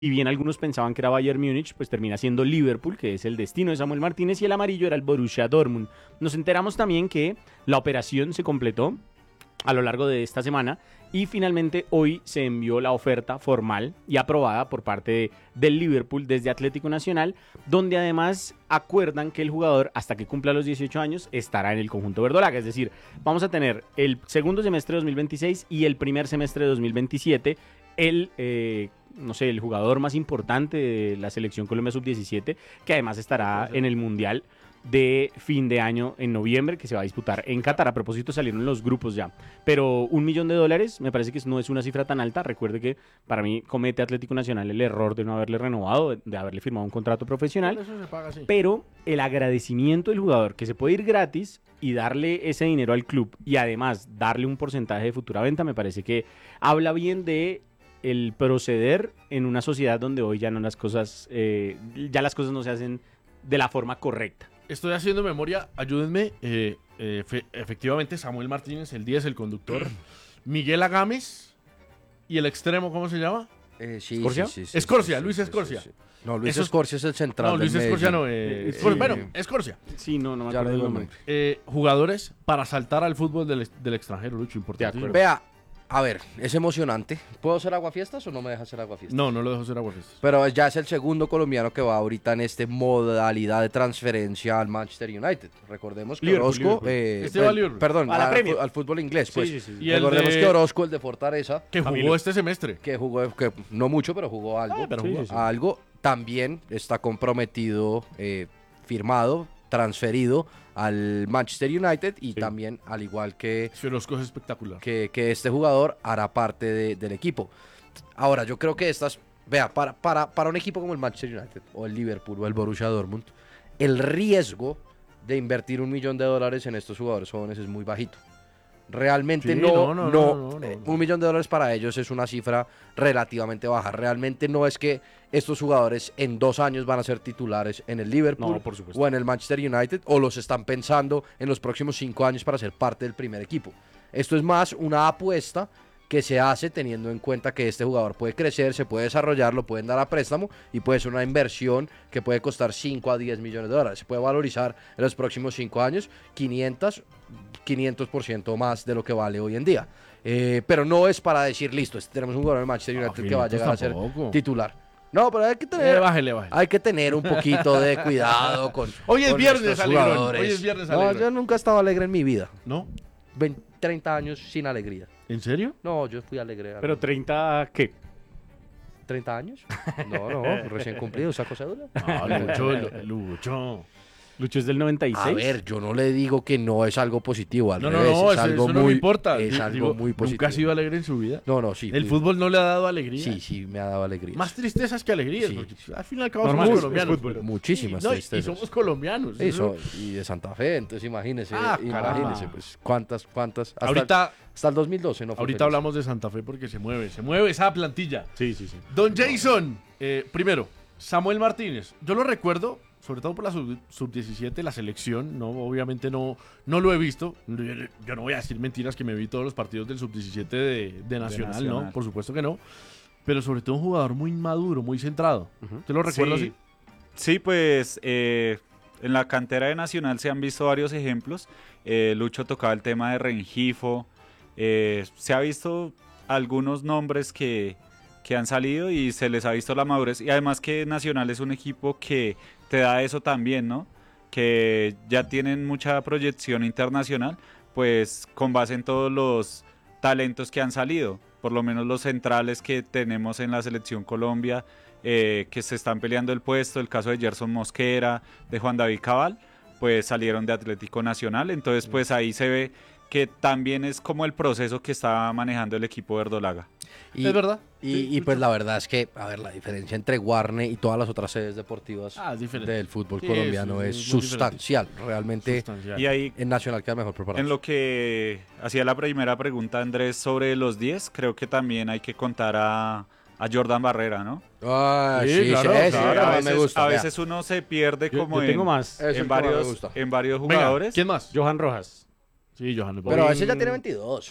Y bien algunos pensaban que era Bayern Múnich, pues termina siendo Liverpool, que es el destino de Samuel Martínez, y el amarillo era el Borussia Dortmund. Nos enteramos también que la operación se completó a lo largo de esta semana y finalmente hoy se envió la oferta formal y aprobada por parte del Liverpool desde Atlético Nacional, donde además acuerdan que el jugador hasta que cumpla los 18 años estará en el conjunto verdolaga, es decir, vamos a tener el segundo semestre de 2026 y el primer semestre de 2027 no sé, el jugador más importante de la selección Colombia Sub-17, que además estará en el Mundial de fin de año en noviembre, que se va a disputar en Qatar. A propósito, salieron los grupos ya. Pero $1 millón me parece que no es una cifra tan alta. Recuerde que para mí comete Atlético Nacional el error de no haberle renovado, de haberle firmado un contrato profesional. Eso se paga así. Pero el agradecimiento del jugador, que se puede ir gratis y darle ese dinero al club y además darle un porcentaje de futura venta, me parece que habla bien de el proceder en una sociedad donde hoy ya no las cosas no se hacen de la forma correcta. Estoy haciendo memoria, ayúdenme. Efectivamente, Samuel Martínez, el 10, el conductor. Miguel Agames y el extremo, ¿cómo se llama? ¿Escorcia? Escorcia, Luis Escorcia. No, Luis Escorcia es el central. No, Luis del Escorcia no. Medellín. Bueno, Escorcia. Sí, no me Ya acuerdo le el digo el nombre. Jugadores para saltar al fútbol del extranjero, Lucho, importante. Vea, a ver, es emocionante. ¿Puedo hacer aguafiestas o no me deja hacer aguafiestas? No lo dejo hacer aguafiestas. Pero ya es el segundo colombiano que va ahorita en esta modalidad de transferencia al Manchester United. Recordemos que Liverpool. Orozco... Este va a Liverpool. Perdón, A la Premier. al fútbol inglés, pues. Sí. Y el Recordemos de- que Orozco, el de Fortaleza, Que jugó este semestre. que jugó, que no mucho, pero jugó algo. pero Sí, jugó. sí, sí. Algo, también está comprometido, firmado, transferido al Manchester United y también, al igual que Orozco es espectacular. que este jugador hará parte del equipo. Ahora, yo creo que vea, para un equipo como el Manchester United o el Liverpool o el Borussia Dortmund, el riesgo de invertir $1 millón en estos jugadores jóvenes es muy bajito. Realmente Sí, no, no. $1 millón para ellos es una cifra relativamente baja. Realmente no es que estos jugadores en 2 años van a ser titulares en el Liverpool No, por supuesto. o en el Manchester United, o los están pensando en los próximos 5 años para ser parte del primer equipo. Esto es más una apuesta que se hace teniendo en cuenta que este jugador puede crecer, se puede desarrollar, lo pueden dar a préstamo y puede ser una inversión que puede costar $5 a 10 millones. Se puede valorizar en los próximos 5 años 500% más de lo que vale hoy en día. Pero no es para decir, listo, tenemos un jugador en Manchester United que va a llegar a ser tampoco. titular. No, pero hay que tener, Bájele. hay que tener un poquito de cuidado con Hoy es con viernes, estos alegrón. jugadores. Hoy es viernes, No, alegrón. yo nunca he estado alegre en mi vida. ¿No? 30 años sin alegría. ¿En serio? No, yo fui alegre. Pero 30, ¿qué? ¿30 años? No, recién cumplido, saco cédula. Ah, Lucho. Lucho es del 96. A ver, yo no le digo que no es algo positivo, al No, revés, es eso, algo eso no muy, me importa. es Digo, algo muy positivo. ¿Nunca ha sido alegre en su vida? No, sí. ¿El fútbol no le ha dado alegría? Sí, me ha dado alegría. Más tristezas que alegrías, Sí. porque al fin y al cabo Normal, somos es colombianos. fútbol. Muchísimas Y tristezas. somos colombianos. Eso, y de Santa Fe, entonces imagínese, caramba. pues, cuántas, Ahorita hasta el 2012 no fue Ahorita feliz. hablamos de Santa Fe porque se mueve esa plantilla. Sí. Don Jason, primero, Samuel Martínez. Yo lo recuerdo, sobre todo por la sub-17, la selección, no, obviamente no lo he visto. Yo no voy a decir mentiras que me vi todos los partidos del sub-17 de Nacional, no, por supuesto que no. Pero sobre todo un jugador muy maduro, muy centrado. ¿Te lo recuerdas así? Sí, pues en la cantera de Nacional se han visto varios ejemplos. Lucho tocaba el tema de Rengifo. Se ha visto algunos nombres que han salido y se les ha visto la madurez. Y además que Nacional es un equipo que te da eso también, ¿no? Que ya tienen mucha proyección internacional, pues con base en todos los talentos que han salido. Por lo menos los centrales que tenemos en la selección Colombia, que se están peleando el puesto, el caso de Gerson Mosquera, de Juan David Cabal, pues salieron de Atlético Nacional. Entonces pues ahí se ve que también es como el proceso que está manejando el equipo verdolaga. Es verdad. Y pues la verdad es que, a ver, la diferencia entre Guarne y todas las otras sedes deportivas Es diferente. del fútbol Sí, colombiano es es muy sustancial. Realmente Sustancial. Y ahí, en Nacional queda mejor preparado. en lo que hacía la primera pregunta Andrés sobre los 10, creo que también hay que contar a Jordan Barrera, ¿no? Sí, claro, ese claro. también me gusta. a vea. veces uno se pierde como Yo tengo más. Es el en que más me varios, gusta. en varios Venga, jugadores. ¿quién más? Johan Rojas. Sí, Johan. Pero ese ya tiene 22.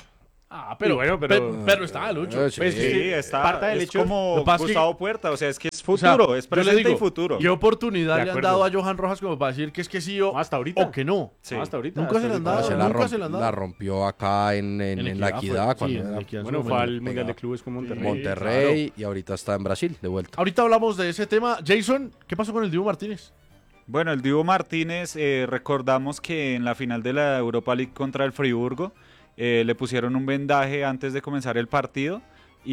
Pero, Y bueno, pero está, Lucho. Sí. Pues, Sí, está. parte del es hecho- como Lo que pasa es que- Gustavo Puerta, o sea, es que es O sea, futuro, es yo le presente digo, y futuro. ¿qué oportunidad De le han acuerdo. dado a Johan Rojas como para decir que es que sí Hasta ahorita. o que no? Sí. No, hasta ahorita. Nunca hasta se le han ahorita. dado. Se nunca se la han dado. la rompió acá en la Equidad. fue. Cuando Sí, en era Equidad en su Bueno, fue momento. al Mundial de Clubes con Monterrey. Monterrey y ahorita está en Brasil, de vuelta. Ahorita hablamos de ese tema. Jason, ¿qué pasó con el Dibu Martínez? Bueno, el Dibu Martínez, recordamos que en la final de la Europa League contra el Friburgo le pusieron un vendaje antes de comenzar el partido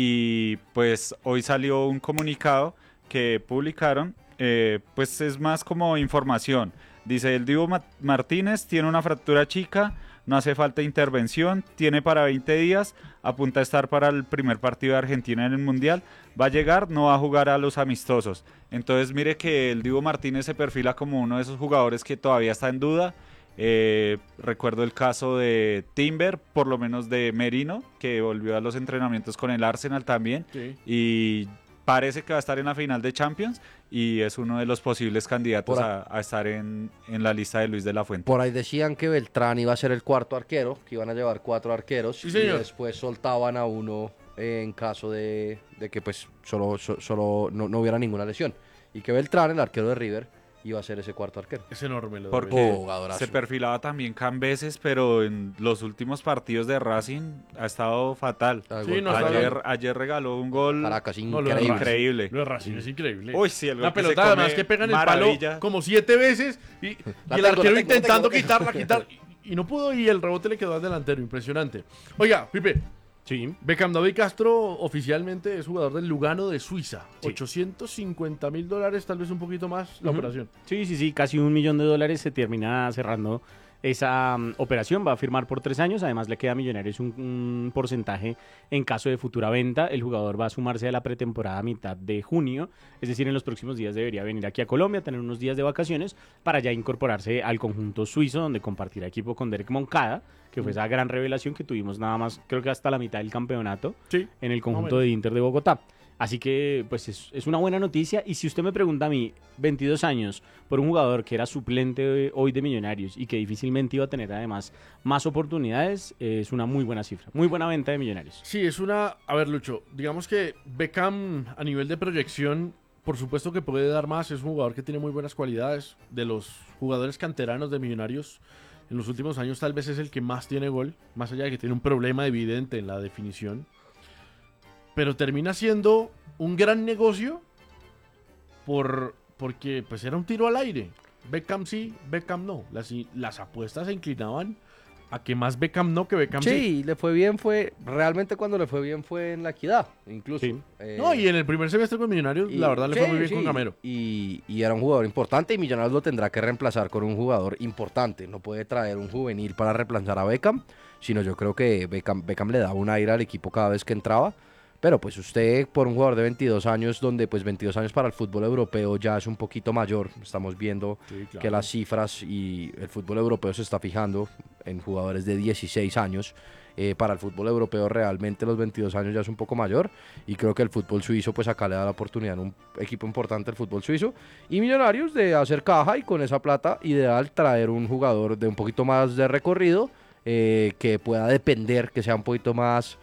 y pues hoy salió un comunicado que publicaron, pues es más como información. Dice, el Dibu Martínez tiene una fractura chica, no hace falta intervención, tiene para 20 días, apunta a estar para el primer partido de Argentina en el Mundial, va a llegar, no va a jugar a los amistosos. Entonces mire que el Dibu Martínez se perfila como uno de esos jugadores que todavía está en duda. Recuerdo el caso de Timber, por lo menos de Merino, que volvió a los entrenamientos con el Arsenal también, y parece que va a estar en la final de Champions y es uno de los posibles candidatos Por a estar en la lista de Luis de la Fuente. Por ahí decían que Beltrán iba a ser el cuarto arquero, que iban a llevar 4 arqueros Sí, y señor. después soltaban a uno en caso de que pues solo no hubiera ninguna lesión. Y que Beltrán, el arquero de River, iba a ser ese cuarto arquero. Es enorme. Lo de Porque River. Jugadorazo. se perfilaba también Cambeses, pero en los últimos partidos de Racing ha estado fatal. Sí, no está Ayer regaló un gol Caracas, No, lo de increíble. Racing. increíble. Lo de Racing es increíble. Uy, sí, el gol La que se pelota come, además que pegan el maravilla. palo como 7 veces y el tengo, arquero la tengo, intentando la tengo. quitar y no pudo y el rebote le quedó al delantero. Impresionante. Oiga, Pipe, Sí. Beckham David Castro oficialmente es jugador del Lugano de Suiza. Sí. $850,000, tal vez un poquito más la Ujú. operación. Sí, casi $1 millón se termina cerrando esa operación. Va a firmar por 3 años, además le queda a Millonarios un porcentaje en caso de futura venta. El jugador va a sumarse a la pretemporada a mitad de junio, es decir, en los próximos días debería venir aquí a Colombia, tener unos días de vacaciones para ya incorporarse al conjunto suizo, donde compartirá equipo con Derek Moncada, que fue esa gran revelación que tuvimos nada más, creo que hasta la mitad del campeonato Sí. en el más o conjunto menos. de Inter de Bogotá. Así que, pues, es una buena noticia. Y si usted me pregunta a mí, 22 años, por un jugador que era suplente hoy de Millonarios y que difícilmente iba a tener, además, más oportunidades, es una muy buena cifra. Muy buena venta de Millonarios. Sí, es una... A ver, Lucho, digamos que Beckham a nivel de proyección, por supuesto que puede dar más. Es un jugador que tiene muy buenas cualidades. De los jugadores canteranos de Millonarios, en los últimos años tal vez es el que más tiene gol, más allá de que tiene un problema evidente en la definición. Pero termina siendo un gran negocio porque pues era un tiro al aire. Beckham sí, Beckham no. Las apuestas se inclinaban a que más Beckham no que Beckham sí. Sí, le fue bien, realmente cuando le fue bien fue en la Equidad, incluso. Sí. No, y en el primer semestre con Millonarios, la verdad le fue muy bien con Gamero. Y era un jugador importante y Millonarios lo tendrá que reemplazar con un jugador importante. No puede traer un juvenil para reemplazar a Beckham, sino yo creo que Beckham le daba un aire al equipo cada vez que entraba. Pero pues usted, por un jugador de 22 años, donde pues 22 años para el fútbol europeo ya es un poquito mayor, estamos viendo que las cifras y el fútbol europeo se está fijando en jugadores de 16 años. Para el fútbol europeo realmente los 22 años ya es un poco mayor y creo que el fútbol suizo pues acá le da la oportunidad en un equipo importante el fútbol suizo y Millonarios de hacer caja y con esa plata ideal traer un jugador de un poquito más de recorrido que pueda depender, que sea un poquito más...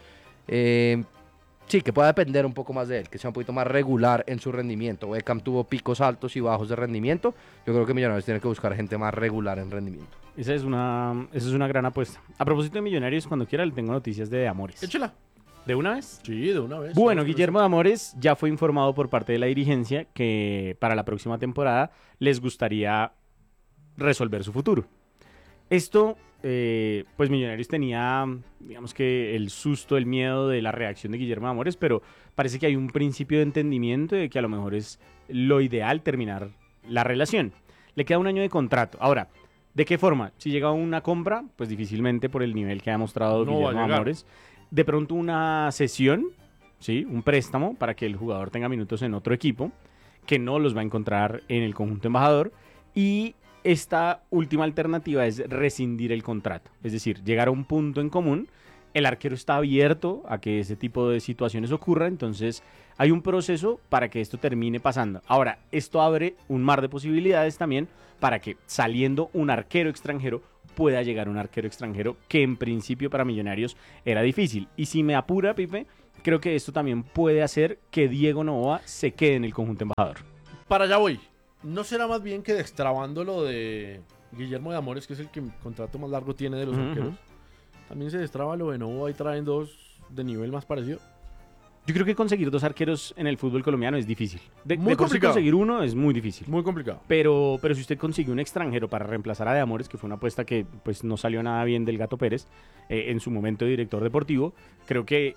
Sí, que pueda depender un poco más de él, que sea un poquito más regular en su rendimiento. Beckham tuvo picos altos y bajos de rendimiento. Yo creo que Millonarios tiene que buscar gente más regular en rendimiento. Esa es una gran apuesta. A propósito de Millonarios, cuando quiera le tengo noticias de Amores. Échela. ¿De una vez? Sí, de una vez. Bueno, Guillermo de Amores ya fue informado por parte de la dirigencia que para la próxima temporada les gustaría resolver su futuro. Esto, pues Millonarios tenía, digamos que el susto, el miedo de la reacción de Guillermo de Amores, pero parece que hay un principio de entendimiento de que a lo mejor es lo ideal terminar la relación. Le queda un año de contrato. Ahora, ¿de qué forma? Si llega una compra, pues difícilmente por el nivel que ha mostrado No va a Guillermo de llegar. Amores. De pronto una cesión, ¿sí? Un préstamo para que el jugador tenga minutos en otro equipo, que no los va a encontrar en el conjunto embajador. Y esta última alternativa es rescindir el contrato, es decir, llegar a un punto en común. El arquero está abierto a que ese tipo de situaciones ocurran, entonces hay un proceso para que esto termine pasando. Ahora, esto abre un mar de posibilidades también para que saliendo un arquero extranjero pueda llegar un arquero extranjero, que en principio para Millonarios era difícil. Y si me apura, Pipe, creo que esto también puede hacer que Diego Noboa se quede en el conjunto embajador. Para allá voy. ¿No será más bien que destrabando lo de Guillermo de Amores, que es el que contrato más largo tiene de los arqueros? También se destraba lo de Noboa y traen dos de nivel más parecido. Yo creo que conseguir dos arqueros en el fútbol colombiano es difícil. De por sí complicado. conseguir uno es muy difícil. Muy complicado. Pero si usted consigue un extranjero para reemplazar a De Amores, que fue una apuesta que pues no salió nada bien del Gato Pérez, en su momento de director deportivo, creo que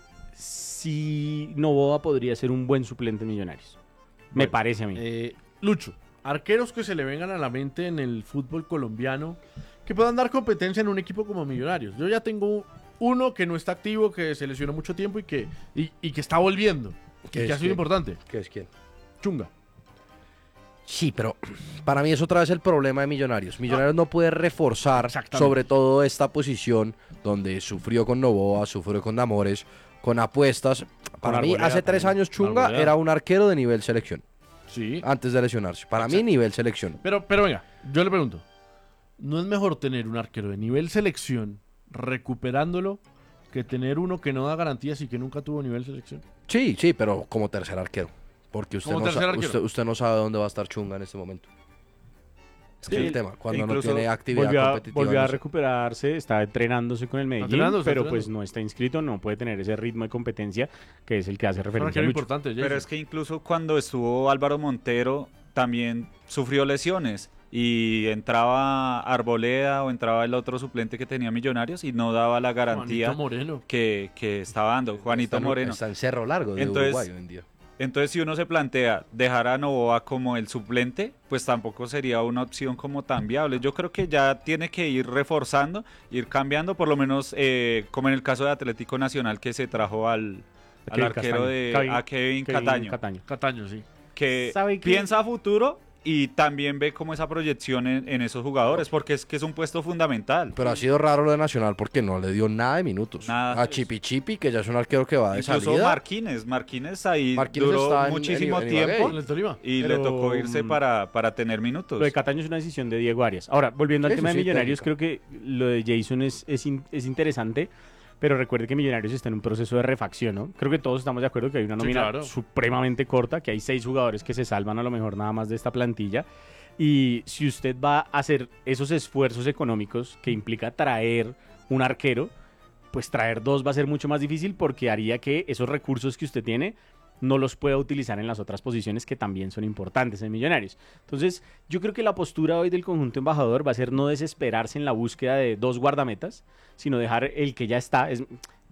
sí Noboa podría ser un buen suplente en Millonarios. Me Bueno, parece a mí. Lucho, arqueros que se le vengan a la mente en el fútbol colombiano que puedan dar competencia en un equipo como Millonarios. Yo ya tengo uno que no está activo, que se lesionó mucho tiempo y que está volviendo. ¿Qué Que ha es sido quién? importante. ¿Qué es quién? Chunga. Sí, pero para mí es otra vez el problema de Millonarios. Millonarios no puede reforzar Exactamente. sobre todo esta posición donde sufrió con Noboa, sufrió con Damores, con apuestas. Para mí, Arboleda hace 3 también. años Chunga Arboleda. era un arquero de nivel selección, Sí. antes de lesionarse. Para mí, nivel selección. Pero venga, yo le pregunto. ¿No es mejor tener un arquero de nivel selección recuperándolo que tener uno que no da garantías y que nunca tuvo nivel selección? Sí, sí, pero como tercer arquero. Porque usted Como no, tercer arquero. usted no sabe dónde va a estar Chunga en este momento. Es que Sí, es el tema, cuando no incluso tiene actividad competitiva. Volvió a no sé. recuperarse, está entrenándose con el Medellín, Entrenándose, pero entrenando. pues no está inscrito, no puede tener ese ritmo de competencia que es el que hace Es un referencia a arquero Lucho. importante, Jason. Pero es que incluso cuando estuvo Álvaro Montero también sufrió lesiones y entraba Arboleda o entraba el otro suplente que tenía Millonarios y no daba la garantía Juanito Moreno. que estaba dando Juanito Moreno. Está en Cerro Largo de Entonces, Uruguay hoy en día. Entonces, si uno se plantea dejar a Noboa como el suplente, pues tampoco sería una opción como tan viable. Yo creo que ya tiene que ir reforzando, ir cambiando, por lo menos como en el caso de Atlético Nacional que se trajo al Kevin arquero Castaño. a Kevin Cataño, Cataño, sí. que ¿Sabe qué? piensa a futuro y también ve como esa proyección en esos jugadores, porque es que es un puesto fundamental. Pero ha sido raro lo de Nacional porque no le dio nada de minutos. Nada. A Chipi Chipi, que ya es un arquero que va de Incluso salida. Marquínez ahí Marquínez duró está en muchísimo Ibagué. tiempo En el Tolima. y Pero, le tocó irse para tener minutos. Lo de Cataño es una decisión de Diego Arias. Ahora, volviendo al Eso tema de sí, Millonarios, técnica. creo que lo de Jason es interesante, pero recuerde que Millonarios está en un proceso de refacción, ¿no? Creo que todos estamos de acuerdo que hay una Sí, nómina claro. supremamente corta, que hay 6 jugadores que se salvan a lo mejor nada más de esta plantilla. Y si usted va a hacer esos esfuerzos económicos que implica traer un arquero, pues traer 2 va a ser mucho más difícil porque haría que esos recursos que usted tiene no los pueda utilizar en las otras posiciones que también son importantes en Millonarios. Entonces, yo creo que la postura hoy del conjunto embajador va a ser no desesperarse en la búsqueda de 2 guardametas, sino dejar el que ya está, es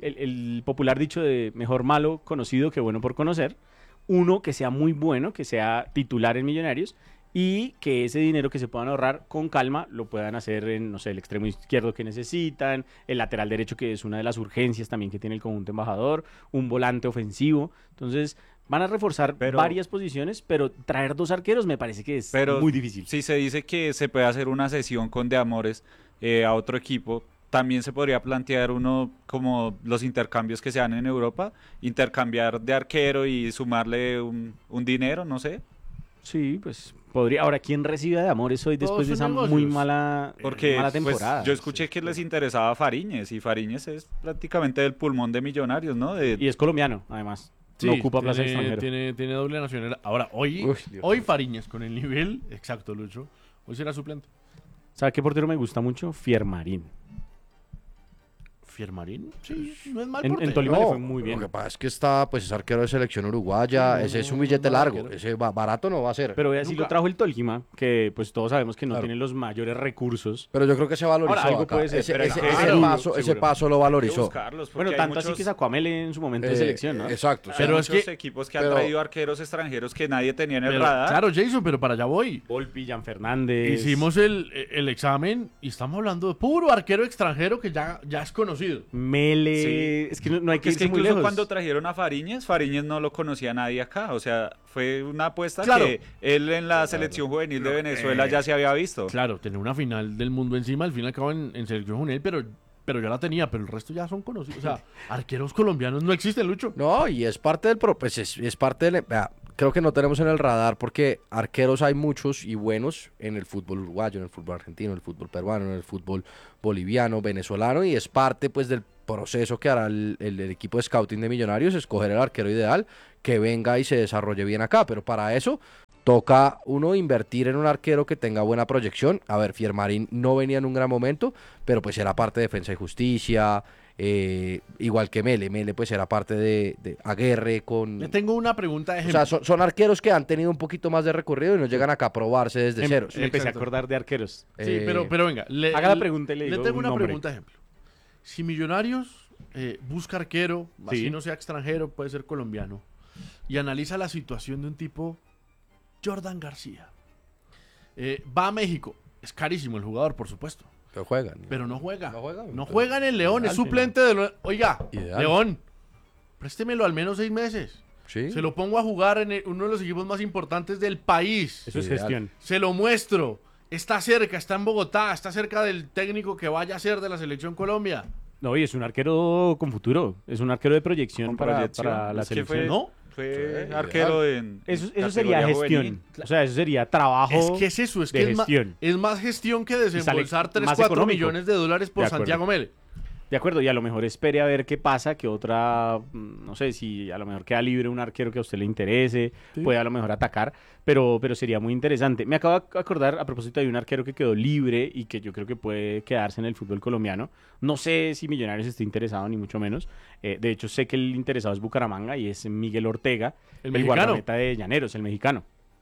el popular dicho de mejor malo conocido que bueno por conocer, uno que sea muy bueno, que sea titular en Millonarios, y que ese dinero que se puedan ahorrar con calma lo puedan hacer en, no sé, el extremo izquierdo que necesitan, el lateral derecho que es una de las urgencias también que tiene el conjunto embajador, un volante ofensivo. Entonces van a reforzar Pero- varias posiciones, pero traer 2 arqueros me parece que es Pero muy difícil. Si se dice que se puede hacer una sesión con De Amores a otro equipo, también se podría plantear uno como los intercambios que se dan en Europa, intercambiar de arquero y sumarle un dinero, no sé. Sí, pues podría. Ahora, ¿quién recibe de Amores hoy después de esa son muy negocios. mala, Porque mala pues, temporada? yo escuché que les interesaba Fariñez y Fariñez es prácticamente el pulmón de Millonarios, ¿no? Y es colombiano, además. Sí, no ocupa plaza tiene, extranjero. tiene doble nacionalidad. Ahora, hoy Dios. Fariñas con el nivel exacto, Lucho. Hoy será suplente. ¿Sabe qué portero me gusta mucho? Fiermarín. ¿Fiermarín? Sí, no es mal En portero. Tolima le fue muy bien. Lo que pasa es que está, pues es arquero de selección uruguaya, Sí, ese es un no, billete no, largo, arquero. ese barato no va a ser. Pero vea, si Nunca- lo trajo el Tolima, que pues todos sabemos que no Claro. tiene los mayores recursos. Pero yo creo que se valorizó Ahora, algo acá. puede ser, ese, pero ese- hay que ese seguro, paso, ese seguro. paso lo Hay que valorizó. buscarlos, porque Bueno, hay tanto así muchos- que sacó a Mele en su momento de Eh, selección, ¿no? Exacto. hay Pero es muchos que- equipos que pero- han traído arqueros extranjeros que nadie tenía en el Pero, radar. claro, Jason, pero para allá voy. Volpi, Jan Fernández. Hicimos el examen y estamos hablando de puro arquero extranjero que ya es conocido. Mele. Sí. Es que no hay que Es que irse muy incluso lejos. cuando trajeron a Fariñez no lo conocía nadie acá. O sea, fue una apuesta Claro. que él en la selección juvenil de Venezuela ya se había visto. Claro, tener una final del mundo encima, al fin y al cabo en selección juvenil, pero ya la tenía, pero el resto ya son conocidos. O sea, arqueros colombianos no existen, Lucho. No, y es parte del pues es parte del, vea, creo que no tenemos en el radar porque arqueros hay muchos y buenos en el fútbol uruguayo, en el fútbol argentino, en el fútbol peruano, en el fútbol boliviano, venezolano, y es parte pues del proceso que hará el equipo de scouting de Millonarios, escoger el arquero ideal que venga y se desarrolle bien acá, pero para eso toca uno invertir en un arquero que tenga buena proyección. A ver, Fiermarín no venía en un gran momento, pero pues era parte de Defensa y Justicia, igual que Mele pues era parte de Aguerre con... Le tengo una pregunta de O ejemplo. sea, son arqueros que han tenido un poquito más de recorrido y no llegan acá a probarse desde ceros. Me empecé a Exacto. acordar de arqueros. Sí, pero venga. Haga la pregunta y le digo tengo un una nombre. pregunta de ejemplo. Si Millonarios busca arquero, Sí. así no sea extranjero, puede ser colombiano, y analiza la situación de un tipo, Jordan García, va a México, es carísimo el jugador, por supuesto, Pero juegan. pero no juega. No juega. No juega en el León, es Ideal, suplente de... Oiga, Ideal. León, préstemelo al menos 6 meses. Sí. Se lo pongo a jugar en uno de los equipos más importantes del país. Eso es Ideal. gestión. Se lo muestro. Está cerca, está en Bogotá, está cerca del técnico que vaya a ser de la Selección Colombia. No, y es un arquero con futuro. Es un arquero de proyección, Con para, proyección. para la Es que selección. ¿No? Fue Sí, arquero en Eso categoría sería gestión. juvenil. O sea, eso sería trabajo Es que es eso, es de que gestión. es más gestión que desembolsar sale 3, más 4 económico. millones de dólares por De acuerdo. Santiago Mele. De acuerdo, y a lo mejor espere a ver qué pasa, que otra, no sé, si a lo mejor queda libre un arquero que a usted le interese, puede a lo mejor atacar, pero sería muy interesante. Me acabo de acordar, a propósito, de un arquero que quedó libre y que yo creo que puede quedarse en el fútbol colombiano. No sé si Millonarios esté interesado, ni mucho menos. De hecho, sé que el interesado es Bucaramanga y es Miguel Ortega, El el mexicano. guardameta de Llaneros, el mexicano.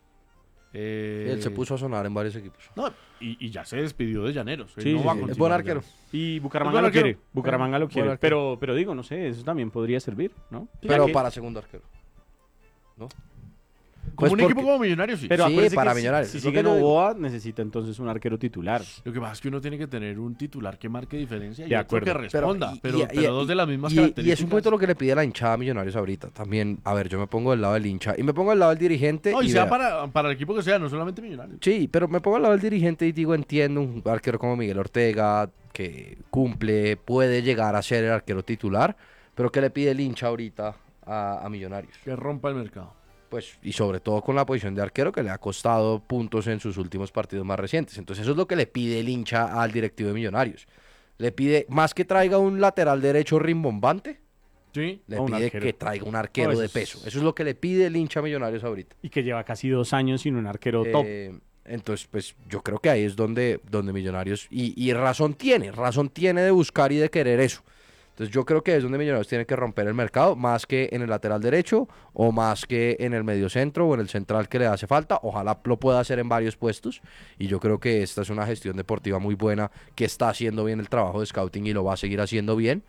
Él se puso a sonar en varios equipos. No, y ya se despidió de Llaneros. Él Sí, no sí, va a sí. continuar Es buen en arquero. Llaneros. Y Bucaramanga buen lo arquero. quiere, Bucaramanga lo Buen quiere, arquero. pero digo, no sé, eso también podría servir, ¿no? Pero Ya que- para segundo arquero. ¿No? Como Pues un porque- equipo como Millonarios, sí. Pero Sí, acuérdese para que Millonarios. si Es lo sigue que yo digo. Novoa, necesita entonces un arquero titular. Lo que pasa es que uno tiene que tener un titular que marque diferencia y De otro acuerdo. que responda. Pero, dos de las mismas y características. es un poquito lo que le pide la hinchada a Millonarios ahorita. También, a ver, yo me pongo del lado del hincha y me pongo del lado del dirigente. No, y y sea vea, para el equipo que sea, no solamente Millonarios. Sí, pero me pongo al lado del dirigente y digo, entiendo, un arquero como Miguel Ortega, que cumple, puede llegar a ser el arquero titular, pero ¿qué le pide el hincha ahorita a Millonarios? Que rompa el mercado. Pues, y sobre todo con la posición de arquero que le ha costado puntos en sus últimos partidos más recientes. Entonces eso es lo que le pide el hincha al directivo de Millonarios. Le pide, más que traiga un lateral derecho rimbombante, Sí. le O un pide arquero. que traiga un arquero No, eso de es- peso. Eso es lo que le pide el hincha a Millonarios ahorita. Y que lleva casi 2 años sin un arquero top. Entonces, pues yo creo que ahí es donde Millonarios, y razón tiene de buscar y de querer eso. Entonces yo creo que es donde Millonarios tiene que romper el mercado, más que en el lateral derecho, o más que en el medio centro, o en el central que le hace falta. Ojalá lo pueda hacer en varios puestos, y yo creo que esta es una gestión deportiva muy buena, que está haciendo bien el trabajo de scouting y lo va a seguir haciendo bien.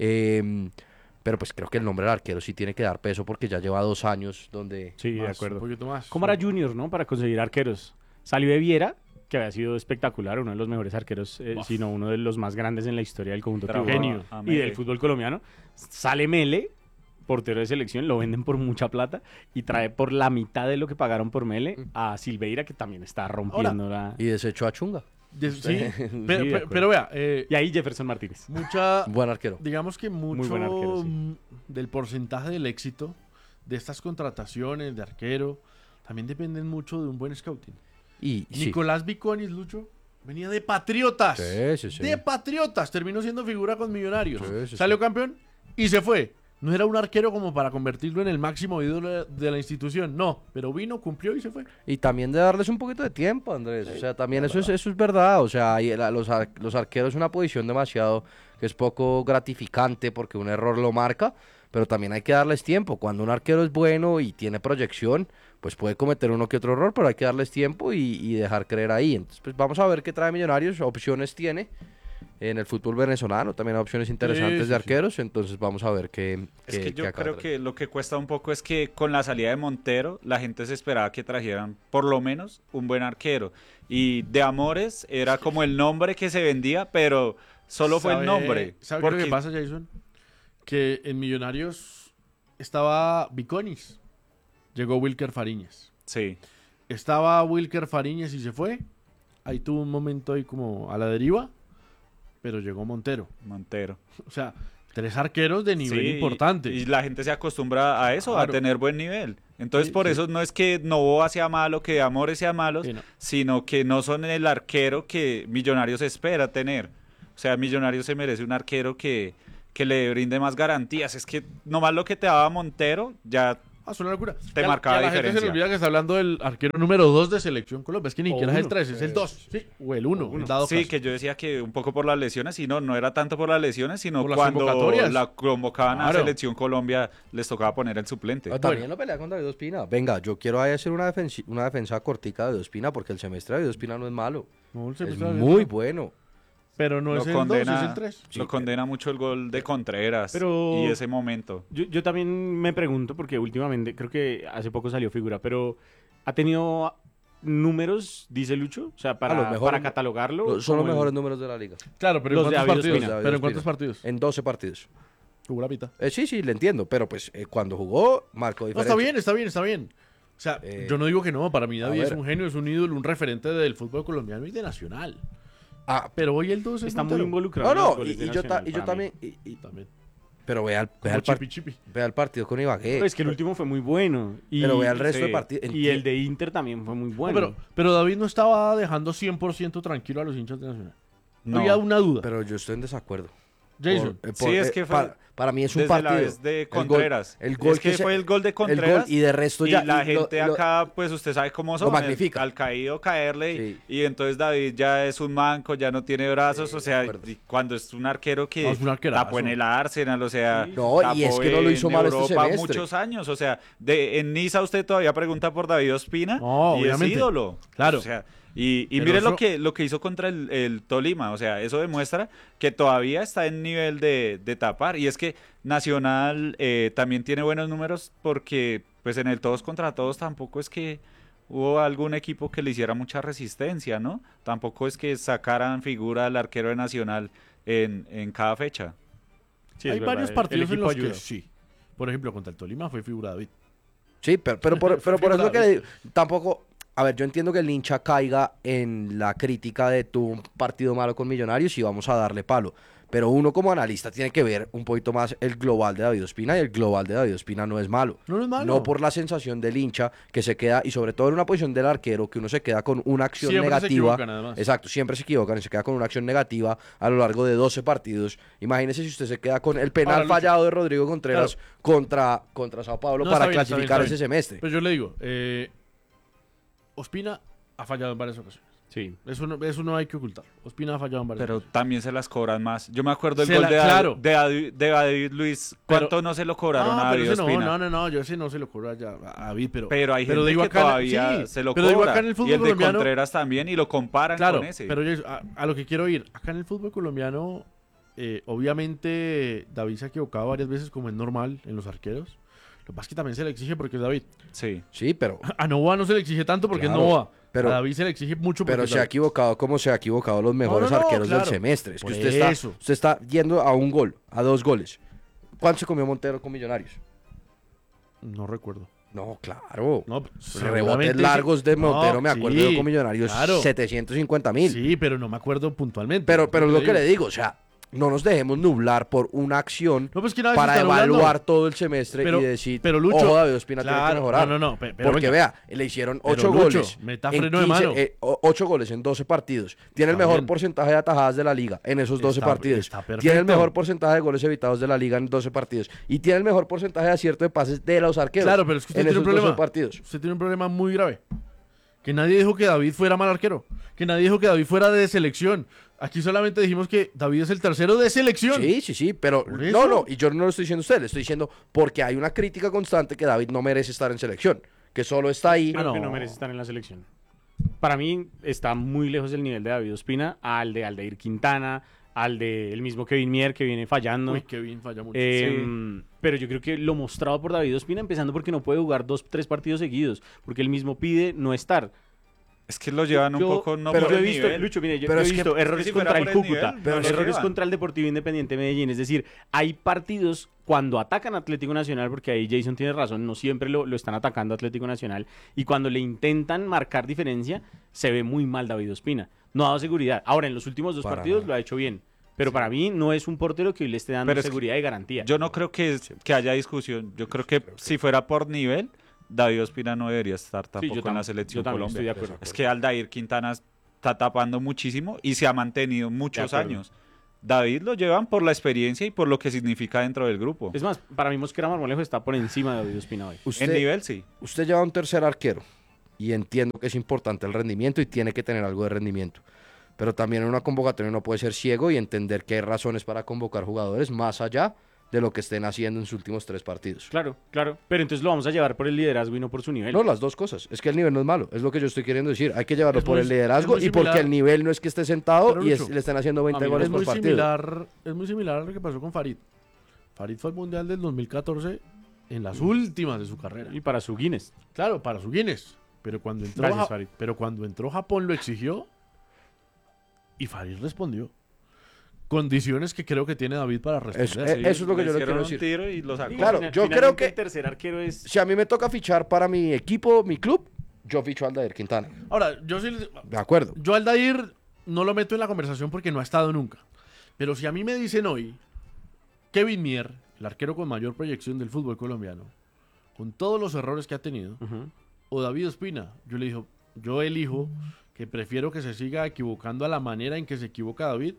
Pero pues creo que el nombre del arquero sí tiene que dar peso, porque ya lleva 2 años donde... Sí, de Más, acuerdo. Un poquito más. ¿Cómo era Junior, no? Para conseguir arqueros. Salió de Viera, que había sido espectacular, uno de los mejores arqueros, sino uno de los más grandes en la historia del conjunto Trajo tiburonero a y Mele. del fútbol colombiano. Sale Mele, portero de selección, lo venden por mucha plata y trae por la mitad de lo que pagaron por Mele a Silveira, que también está rompiendo la... Y desechó a Chunga. Sí, de pero acuerdo. vea, Y ahí Jefferson Martínez. mucha... Buen arquero. Digamos que mucho buen arquero, sí. del porcentaje del éxito de estas contrataciones de arquero también dependen mucho de un buen scouting. Y sí. Nicolás Viconis, Lucho, venía de Patriotas. Sí, sí, sí. De Patriotas. Terminó siendo figura con Millonarios. Sí, sí, Salió sí. campeón y se fue. No era un arquero como para convertirlo en el máximo ídolo de la institución. No, pero vino, cumplió y se fue. Y también de darles un poquito de tiempo, Andrés. O sea, también eso es verdad. O sea, los arqueros es una posición demasiado que es poco gratificante porque un error lo marca, pero también hay que darles tiempo. Cuando un arquero es bueno y tiene proyección, pues puede cometer uno que otro error, pero hay que darles tiempo y dejar creer ahí. Entonces, pues vamos a ver qué trae Millonarios, opciones tiene. En el fútbol venezolano también hay opciones interesantes sí, de arqueros, entonces vamos a ver qué Es que yo acaba creo de que lo que cuesta un poco es que con la salida de Montero, la gente se esperaba que trajeran por lo menos un buen arquero. Y de Amores era como el nombre que se vendía, pero solo fue el nombre. ¿Sabe qué es lo Porque- que pasa, Jason? Que en Millonarios estaba Viconis. Llegó Wilker Fariñez. Sí, Estaba Wilker Fariñez y se fue. Ahí tuvo un momento ahí como a la deriva. Pero llegó Montero. Montero. O sea, 3 arqueros de nivel Sí, importante. Y la gente se acostumbra a eso, Claro. a tener buen nivel. Entonces, Sí, por sí. eso no es que Novoa sea malo, que Amores sea malo, Sí, no. sino que no son el arquero que Millonarios espera tener. O sea, Millonarios se merece un arquero que le brinde más garantías. Es que nomás lo que te daba Montero, ya Es una locura. Te Y a- marcaba y a la gente se le diferencia. olvida que está hablando del arquero número 2 de Selección Colombia. Es que ni O siquiera es el uno. 3, es el 2. Sí, o el 1, en dado sí, caso. que yo decía que un poco por las lesiones, y no era tanto por las lesiones, sino Por las cuando convocatorias. la convocaban Claro. a Selección Colombia, les tocaba poner el suplente. También lo pelea con David Ospina. Venga, yo quiero ahí hacer una defensa cortica de David Ospina porque el semestre de David Ospina no es malo. No, el Es semestre de muy David, bueno. pero no Lo es el 2, es condena, el 3. lo condena mucho el gol de Contreras Pero- y ese momento. Yo también me pregunto, porque últimamente, creo que hace poco salió figura, pero ¿ha tenido números, dice Lucho? O sea, los para mejores- catalogarlo. Son los como el- mejores números de la liga. Claro, pero Los ¿en de cuántos David partidos? Ospina. ¿Pero en cuántos partidos? En 12 partidos. Jugó la mitad. Sí, le entiendo, pero pues cuando jugó, marcó No, diferencia. está bien. O sea, Eh, yo no digo que no. Para mí David a es ver. un genio, es un ídolo, un referente del fútbol colombiano y de Nacional. Ah, Pero hoy el 2 es Está muy Montero. involucrado. no, en los no, goles de y yo Nacional, para también. mí. También. Pero vea Como chipi chipi. el partido con Ibagué. Pues que el último fue muy bueno. Y, Pero vea el resto sí, de partidos. y el de Inter también fue muy No, bueno. pero David no estaba dejando 100% tranquilo a los hinchas de Nacional. No No. había una duda. Pero yo estoy en desacuerdo. Jason. Sí, es que fue para mí es un Desde partido. la vez de El gol- Contreras. El gol, es que se- fue el gol de el Contreras. gol y de resto Y ya. la y lo- gente acá, pues usted sabe cómo son. magnifica. Al caído caerle. Sí. Y entonces David ya es un manco, ya no tiene brazos. O sea, de acuerdo. y cuando es un arquero que No, es un arquerazo. tapó en el Arsenal, o sea. Sí. No, y es tapó que no lo en hizo mal este Europa semestre. muchos años. O sea, en Niza usted todavía pregunta por David Ospina. No, y obviamente. es ídolo. Claro. O sea, y Pero mire eso- lo que hizo contra el Tolima. O sea, eso demuestra que todavía está en nivel de tapar. Y es que Nacional también tiene buenos números porque pues en el todos contra todos tampoco es que hubo algún equipo que le hiciera mucha resistencia, ¿no? Tampoco es que sacaran figura al arquero de Nacional en cada fecha. Sí, es Hay verdad, varios el partidos en equipo los que ayuda. sí. Por ejemplo, contra el Tolima fue figura David. Sí, pero por eso Figura, lo que le digo, tampoco. A ver, yo entiendo que el hincha caiga en la crítica de tuvo un partido malo con Millonarios y vamos a darle palo. Pero uno como analista tiene que ver un poquito más el global de David Ospina y el global de David Ospina no es malo. No es malo. No por la sensación del hincha que se queda, y sobre todo en una posición del arquero, que uno se queda con una acción Siempre se negativa. equivocan, además. Exacto, siempre se equivocan y se queda con una acción negativa a lo largo de 12 partidos. Imagínese si usted se queda con el penal Ahora, Lucho, fallado de Rodrigo Contreras contra Sao Paulo No, para está bien, está bien, clasificar está ese bien. semestre. Pero yo le digo, Ospina ha fallado en varias ocasiones. Sí. Eso no hay que ocultar. Ospina ha fallado en varias Pero ocasiones. también se las cobran más. Yo me acuerdo el Se gol la- de, claro. de David Luis. ¿Cuánto Pero- no se lo cobraron a pero David ese Ospina? no, yo ese no se lo cobro ya a David, Pero hay gente digo que acá- todavía sí, se lo pero digo cobra. acá en el fútbol y el de colombiano- Contreras también, y lo comparan Claro, con ese. pero a lo que quiero ir, acá en el fútbol colombiano, obviamente David se ha equivocado varias veces, como es normal en los arqueros. Lo que pasa es que también se le exige porque es David. Sí. Sí, pero A Novoa no se le exige tanto porque Claro, es Novoa. pero- A David se le exige mucho porque pero es se ha David. equivocado como se ha equivocado los mejores no, arqueros claro. del semestre. Es que Por usted eso. está yendo a un gol, a 2 goles. ¿Cuánto se comió Montero con Millonarios? No recuerdo. No, claro. No, Rebotes seguramente sí. largos de Montero, No, me acuerdo sí, yo con Millonarios, claro. 750.000. Sí, pero no me acuerdo puntualmente. Pero es lo que digo. le digo, o sea, no nos dejemos nublar por una acción No, pues que nada, para se está nublando. evaluar todo el semestre Pero- y decir, pero Lucho, ojo, David Ospina tiene que claro, mejorar. no, pero Porque venga. vea, le hicieron Pero 8 Lucho, goles. meta en freno de mano. 8 goles en 12 partidos. Tiene el Está mejor bien. porcentaje de atajadas de la liga en esos 12 Está- partidos. está perfecto. Tiene el mejor porcentaje de goles evitados de la liga en 12 partidos. Y tiene el mejor porcentaje de acierto de pases de los arqueros. Claro, pero es que usted en tiene un esos 12 problema. partidos. Usted tiene un problema muy grave. Que nadie dijo que David fuera mal arquero. Que nadie dijo que David fuera de selección. Aquí solamente dijimos que David es el tercero de selección. Sí, pero Por eso. no, y yo no lo estoy diciendo a usted, le estoy diciendo porque hay una crítica constante que David no merece estar en selección, que solo está ahí. Creo que no. no merece estar en la selección. Para mí está muy lejos del nivel de David Ospina al de Aldair Quintana, al de el mismo Kevin Mier que viene fallando. Uy, qué bien falla mucho. Pero yo creo que lo mostrado por David Ospina, empezando porque no puede jugar 2-3 partidos seguidos, porque él mismo pide no estar. Es que lo llevan un Yo- poco no pero por yo he el visto, nivel. Lucho, mire, yo Pero he es que- visto errores si fuera contra el por el Cúcuta, nivel, pero es que errores llevan. contra el Deportivo Independiente Medellín. Es decir, hay partidos cuando atacan a Atlético Nacional, porque ahí Jason tiene razón, no siempre lo están atacando a Atlético Nacional, y cuando le intentan marcar diferencia, se ve muy mal David Ospina. No ha dado seguridad. Ahora, en los últimos 2 Para partidos nada. lo ha hecho bien, Pero para mí no es un portero que hoy le esté dando Pero es que seguridad y garantía. Yo no creo que haya discusión. Yo creo que si fuera por nivel, David Ospina no debería estar tampoco en la selección yo también Colombia. estoy de acuerdo. Es que Aldair Quintana está tapando muchísimo y se ha mantenido muchos acuerdo. años. David lo llevan por la experiencia y por lo que significa dentro del grupo. Es más, para mí Mosquera Marmolejo está por encima de David Ospina hoy. En nivel, sí. Usted lleva un tercer arquero y entiendo que es importante el rendimiento y tiene que tener algo de rendimiento. Pero también en una convocatoria uno puede ser ciego y entender que hay razones para convocar jugadores más allá de lo que estén haciendo en sus últimos 3 partidos. Claro, claro. Pero entonces lo vamos a llevar por el liderazgo y no por su nivel. No, las dos cosas. Es que el nivel no es malo. Es lo que yo estoy queriendo decir. Hay que llevarlo Es por muy- el liderazgo es muy y porque similar. el nivel no es que esté sentado Pero, y Lucho, le estén haciendo 20 a mí goles Es por muy partido. similar a lo que pasó con Farid. Farid fue al Mundial del 2014 en las últimas de su carrera. Y para su Guinness. Claro, para su Guinness. Pero cuando entró, Gracias, Farid. pero cuando entró Japón lo exigió y Farid respondió. Condiciones que creo que tiene David para responder. Eso es lo que yo le hicieron quiero un decir. tiro y lo sacó. Claro, yo Finalmente creo que- el tercer arquero es... Si a mí me toca fichar para mi equipo, mi club, yo ficho a Aldair Quintana. Ahora, yo sí, De acuerdo. yo Aldair no lo meto en la conversación porque no ha estado nunca. Pero si a mí me dicen hoy, Kevin Mier, el arquero con mayor proyección del fútbol colombiano, con todos los errores que ha tenido, Ujú. o David Ospina, yo elijo que prefiero que se siga equivocando a la manera en que se equivoca David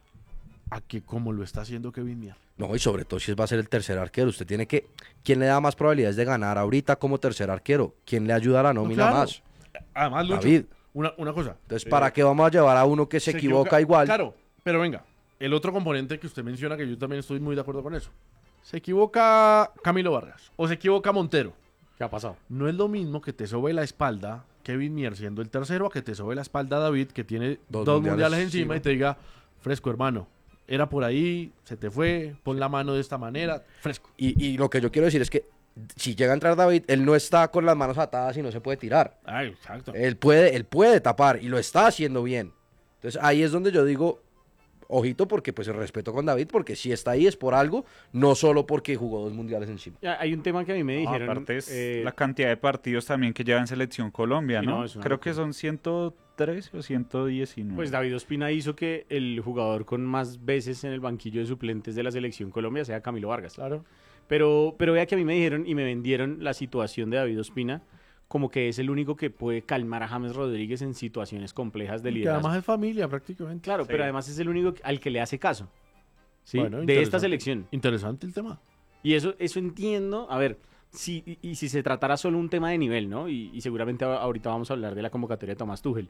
a que como lo está haciendo Kevin Mier. No, y sobre todo si va a ser el tercer arquero. Usted tiene que... ¿Quién le da más probabilidades de ganar ahorita como tercer arquero? ¿Quién le ayuda a la nómina claro. más? Además, Lucho, David. una cosa. Entonces, ¿para qué vamos a llevar a uno que se equivoca igual? Claro, pero venga, el otro componente que usted menciona, que yo también estoy muy de acuerdo con eso. Se equivoca Camilo Vargas o se equivoca Montero. ¿Qué ha pasado? No es lo mismo que te sobe la espalda Kevin Mier siendo el tercero a que te sobe la espalda David, que tiene Dos dos mundiales mundiales encima encima. y te diga, fresco hermano, era por ahí, se te fue, pon la mano de esta manera, fresco. Y lo que yo quiero decir es que si llega a entrar David, él no está con las manos atadas y no se puede tirar. Ay, exacto. Él puede tapar y lo está haciendo bien. Entonces ahí es donde yo digo, ojito, porque pues el respeto con David, porque si está ahí es por algo, no solo porque jugó 2 mundiales encima. Ya, hay un tema que a mí me dijeron... Aparte es eh, la cantidad de partidos también que lleva en Selección Colombia, Sí, ¿no? no, es una Creo que locura. son 113 o 119. Pues David Ospina hizo que el jugador con más veces en el banquillo de suplentes de la selección Colombia sea Camilo Vargas. Claro. Pero vea que a mí me dijeron y me vendieron la situación de David Ospina como que es el único que puede calmar a James Rodríguez en situaciones complejas de Que liderazgo. además es familia prácticamente. Claro, Sí. pero además es el único al que le hace caso. ¿Sí? Bueno, de interesante. esta selección. Interesante el tema. Y eso entiendo, a ver, si se tratara solo un tema de nivel, ¿no? Y seguramente ahorita vamos a hablar de la convocatoria de Tomás Tuchel,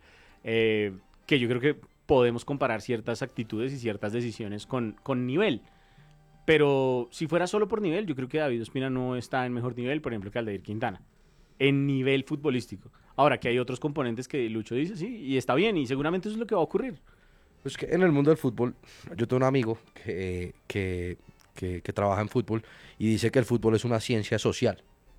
que yo creo que podemos comparar ciertas actitudes y ciertas decisiones con nivel. Pero si fuera solo por nivel, yo creo que David Ospina no está en mejor nivel, por ejemplo, que Aldair Quintana, en nivel futbolístico. Ahora, que hay otros componentes que Lucho dice, sí, y está bien, y seguramente eso es lo que va a ocurrir. Pues que en el mundo del fútbol, yo tengo un amigo que trabaja en fútbol y dice que el fútbol es una ciencia social.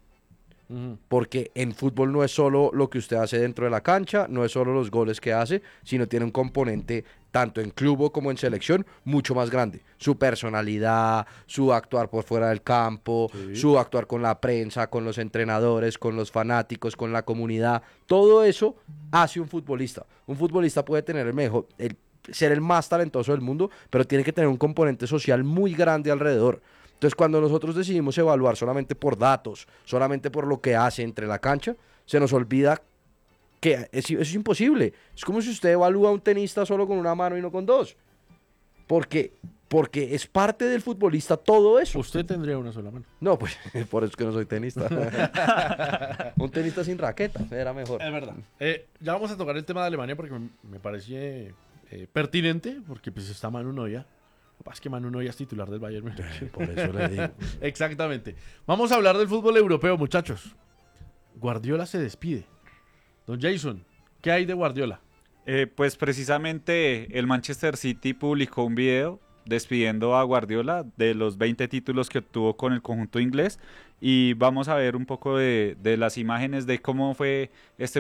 Porque en fútbol no es solo lo que usted hace dentro de la cancha, no es solo los goles que hace, sino tiene un componente tanto en club como en selección mucho más grande. Su personalidad, su actuar por fuera del campo, su actuar con la prensa, con los entrenadores, con los fanáticos, con la comunidad. Todo eso hace un futbolista. Un futbolista puede tener ser el más talentoso del mundo, pero tiene que tener un componente social muy grande alrededor. Entonces, cuando nosotros decidimos evaluar solamente por datos, solamente por lo que hace entre la cancha, se nos olvida que eso es imposible. Es como si usted evalúa a un tenista solo con una mano y no con 2. Porque es parte del futbolista todo eso. Usted tendría una sola mano. No, pues por eso es que no soy tenista. Un tenista sin raqueta, era mejor. Es verdad. Ya vamos a tocar el tema de Alemania porque me parece pertinente, porque pues está Manu Neuer. Lo que pasa es que Manu Neuer es titular del Bayern Múnich. Por eso le digo. Exactamente. Vamos a hablar del fútbol europeo, muchachos. Guardiola se despide. Don Jason, ¿qué hay de Guardiola? Pues precisamente el Manchester City publicó un video despidiendo a Guardiola de los 20 títulos que obtuvo con el conjunto inglés y vamos a ver un poco de las imágenes de cómo fue esta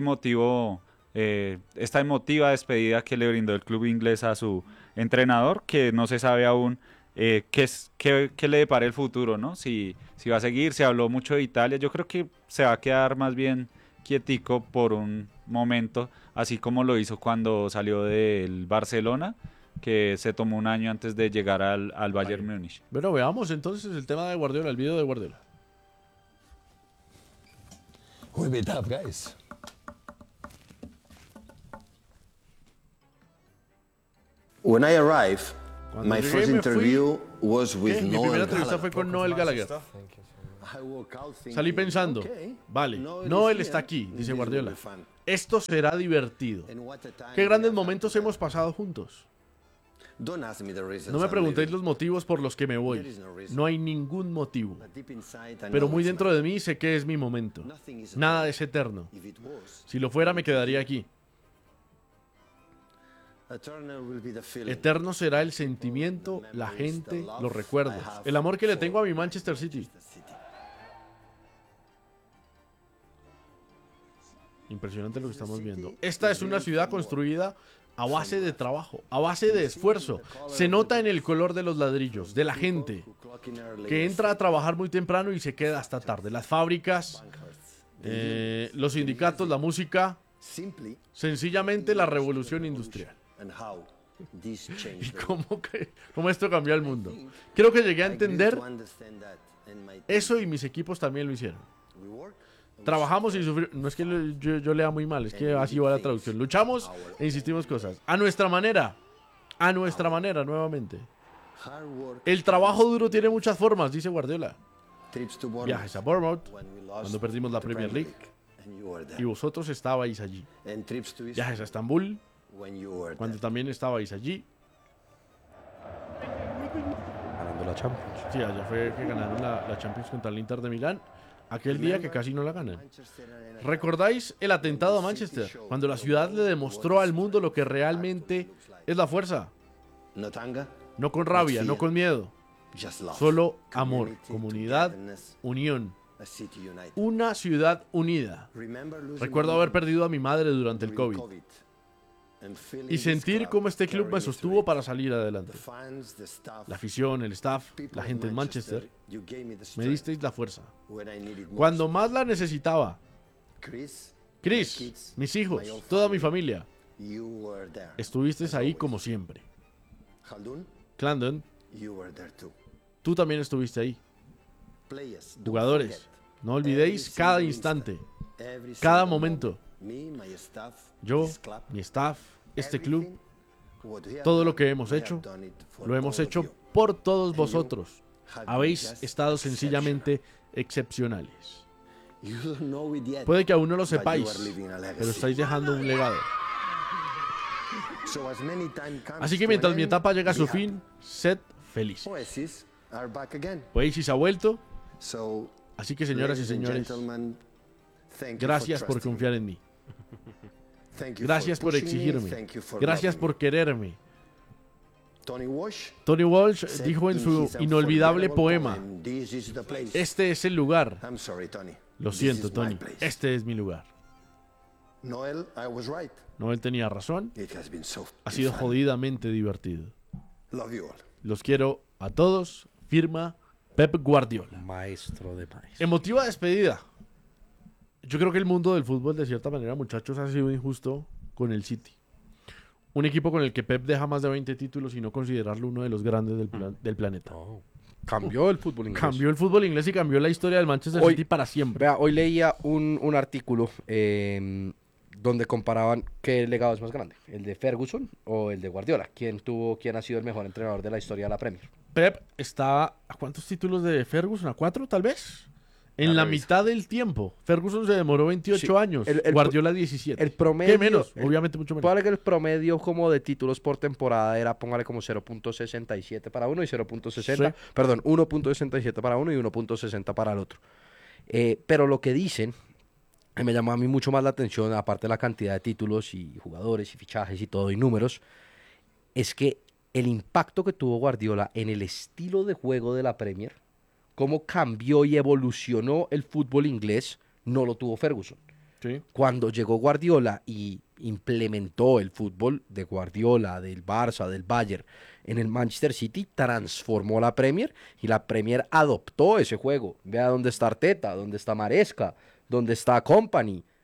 emotiva despedida que le brindó el club inglés a su entrenador, que no se sabe aún qué le depara el futuro, ¿no? Si va a seguir, se habló mucho de Italia, yo creo que se va a quedar más bien quietico por un momento, así como lo hizo cuando salió del Barcelona, que se tomó un año antes de llegar al Bayern Múnich. Bueno, veamos entonces el tema de Guardiola, el video de Guardiola. We'll be tough guys. When I arrived, Cuando my llegué, first me fui- interview was ¿Qué? with Mi primera Noel entrevista fue Gallagher. con Noel Gallagher. I woke out thinking, Salí pensando, okay, vale, Noel Noel is está here, aquí, this dice will Guardiola. be fun. Esto será divertido. And what a time Qué we grandes have had momentos together. hemos pasado juntos. Don't ask me the reasons No me I'm preguntéis leaving. los motivos por los que me There voy. is no reason. No hay ningún motivo. But deep inside, I Pero know muy it's dentro mine. de mí sé que es mi momento. Nothing is Nada eternal. es eterno. If it was, Si lo fuera, me quedaría aquí. eternal will be the feeling. Eterno será el sentimiento, la gente, los recuerdos, el amor que le tengo a mi Manchester City. Impresionante lo que estamos viendo. Esta es una ciudad construida a base de trabajo, a base de esfuerzo. Se nota en el color de los ladrillos, de la gente, que entra a trabajar muy temprano y se queda hasta tarde. Las fábricas, los sindicatos, la música, Simply sencillamente la revolución industrial. and how this Y changed the cómo esto cambió el mundo. Creo que llegué a I grew entender to understand that, and my team, eso y mis equipos también lo hicieron. we work, Trabajamos y sufrimos. No es que yo lea muy mal, es que así va la traducción. Luchamos e insistimos cosas. A nuestra manera. A nuestra manera, nuevamente. hard work, El trabajo duro tiene muchas formas, dice Guardiola. trips to Bournemouth, Viajes a Bournemouth, when we lost cuando perdimos la the Premier League, and you were there. y vosotros estabais allí. And trips to Viajes a Istanbul, Estambul, when you were cuando there. también estabais allí. Ganando la Champions. Sí, allá fue que ganaron la Champions contra el Inter de Milán. Aquel día que casi no la ganan. Manchester Arena. ¿Recordáis el atentado a Manchester? Cuando la ciudad le demostró al mundo lo que realmente es la fuerza. Not anger, No con rabia, no con miedo. just love. Solo amor, Community, comunidad, togetherness, unión. a city united. Una ciudad unida. Remember losing Recuerdo my haber mom perdido a mi madre durante el during COVID and feeling y this sentir crowd cómo este club carry me me sostuvo through it. para salir adelante. The fans, the staff, La afición, el staff, people la of gente en Manchester, you gave me the me strength disteis la fuerza. when I needed most. Cuando más la necesitaba, Chris, my Chris, kids, mis hijos, my old toda mi family, familia, you were there. estuvisteis ahí como siempre. Khaldun, Clandon, you were there too. tú también estuviste ahí. Players, don't Jugadores, forget. no olvidéis Every cada single instante, instant, every cada single momento. moment. Me, my staff, Yo, this club, mi staff, este club, everything, what we have todo done, lo que hemos we have hecho, done it for lo hemos all of hecho you. por todos And you vosotros. have been Habéis just estado sencillamente excepcionales. You don't know it yet, Puede que aún no lo but you sepáis, are leaving a legacy. pero estáis dejando un legado. So as many time comes Así que to mientras an mi end, etapa llega a be su happy. fin, sed felices. Oasis are back again. Oasis ha vuelto, So, así que señoras y ladies and señores, gentlemen, thank you gracias for por trusting confiar en mí. me. Thank you Gracias for por pushing me. exigirme. Thank you for Gracias loving por quererme. me. Tony Walsh Tony Walsh said dijo en in su his inolvidable unforgettable poema, poem, "This is the place." este es el lugar. I'm sorry, Tony. Lo This siento, is my Tony, place. este es mi lugar. Noel, I was right. No, él tenía razón. It has been so Ha sido fun. jodidamente divertido. Love you all. Los quiero a todos. Firma Pep Guardiola. Maestro de maestros. Emotiva despedida. Yo creo que el mundo del fútbol, de cierta manera, muchachos, ha sido injusto con el City. Un equipo con el que Pep deja más de 20 títulos y no considerarlo uno de los grandes del planeta. Oh, cambió el fútbol inglés. Cambió el fútbol inglés y cambió la historia del Manchester Hoy- City para siempre. Vea, hoy leía un artículo donde comparaban qué legado es más grande, el de Ferguson o el de Guardiola. ¿Quién ha sido el mejor entrenador de la historia de la Premier? Pep está a ¿cuántos títulos de Ferguson? ¿A 4 tal vez? En la mitad del tiempo. Ferguson se demoró 28 Sí, años. el- Guardiola 17. El promedio. ¿Qué menos? Obviamente mucho menos. Póngale que el promedio como de títulos por temporada era, póngale como 0.67 para uno y 0.60. Sí. Perdón, 1.67 para uno y 1.60 para el otro. Pero lo que dicen, me llamó a mí mucho más la atención, aparte de la cantidad de títulos y jugadores y fichajes y todo y números, es que el impacto que tuvo Guardiola en el estilo de juego de la Premier, cómo cambió y evolucionó el fútbol inglés, no lo tuvo Ferguson. Sí. Cuando llegó Guardiola y implementó el fútbol de Guardiola, del Barça, del Bayern, en el Manchester City, transformó la Premier y la Premier adoptó ese juego. Vea dónde está Arteta, dónde está Maresca, dónde está Company.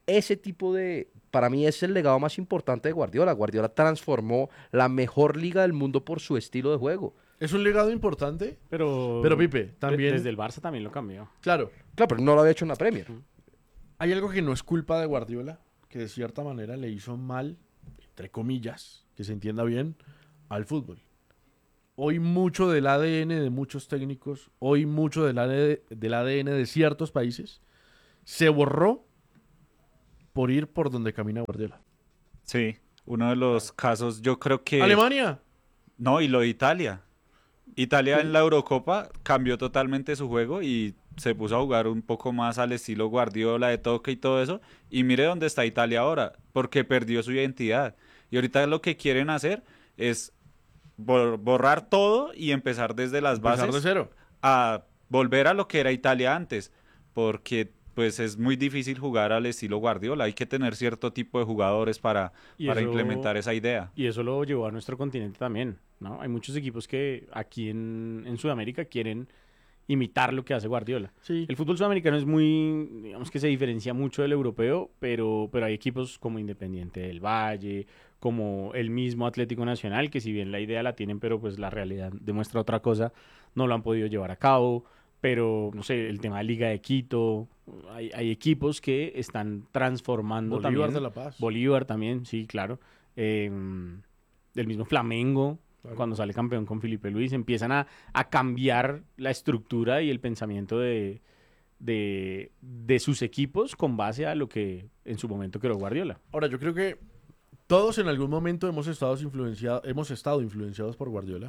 ese tipo de... Para mí es el legado más importante de Guardiola. Guardiola transformó la mejor liga del mundo por su estilo de juego. Es un legado importante, Pero Pipe, también... desde el Barça también lo cambió. Claro, Claro, pero no lo había hecho en la Premier. hay algo que no es culpa de Guardiola, que de cierta manera le hizo mal, entre comillas, que se entienda bien, al fútbol. Hoy mucho del ADN de muchos técnicos, hoy mucho del ADN de ciertos países, se borró por ir por donde camina Guardiola. Sí, uno de los casos, yo creo que... Alemania. No, y lo de Italia. Italia en la Eurocopa cambió totalmente su juego y se puso a jugar un poco más al estilo Guardiola de toque y todo eso. Y mire dónde está Italia ahora, porque perdió su identidad. Y ahorita lo que quieren hacer es borrar todo y empezar desde las Empezar bases de cero. a volver a lo que era Italia antes, porque pues es muy difícil jugar al estilo Guardiola. Hay que tener cierto tipo de jugadores para Y para eso- implementar esa idea. Y eso lo llevó a nuestro continente también, ¿no? Hay muchos equipos que aquí en Sudamérica quieren imitar lo que hace Guardiola. Sí. El fútbol sudamericano es muy, digamos que se diferencia mucho del europeo, pero hay equipos como Independiente del Valle, como el mismo Atlético Nacional, que si bien la idea la tienen, pero pues la realidad demuestra otra cosa, no lo han podido llevar a cabo. Pero, no sé, el tema de Liga de Quito, hay equipos que están transformando Bolívar también. de La Paz. Bolívar también, sí, claro. El mismo Flamengo, Claro. cuando sale campeón con Felipe Luis, empiezan a cambiar la estructura y el pensamiento de sus equipos con base a lo que en su momento creó Guardiola. Ahora, yo creo que todos en algún momento hemos estado influenciados por Guardiola.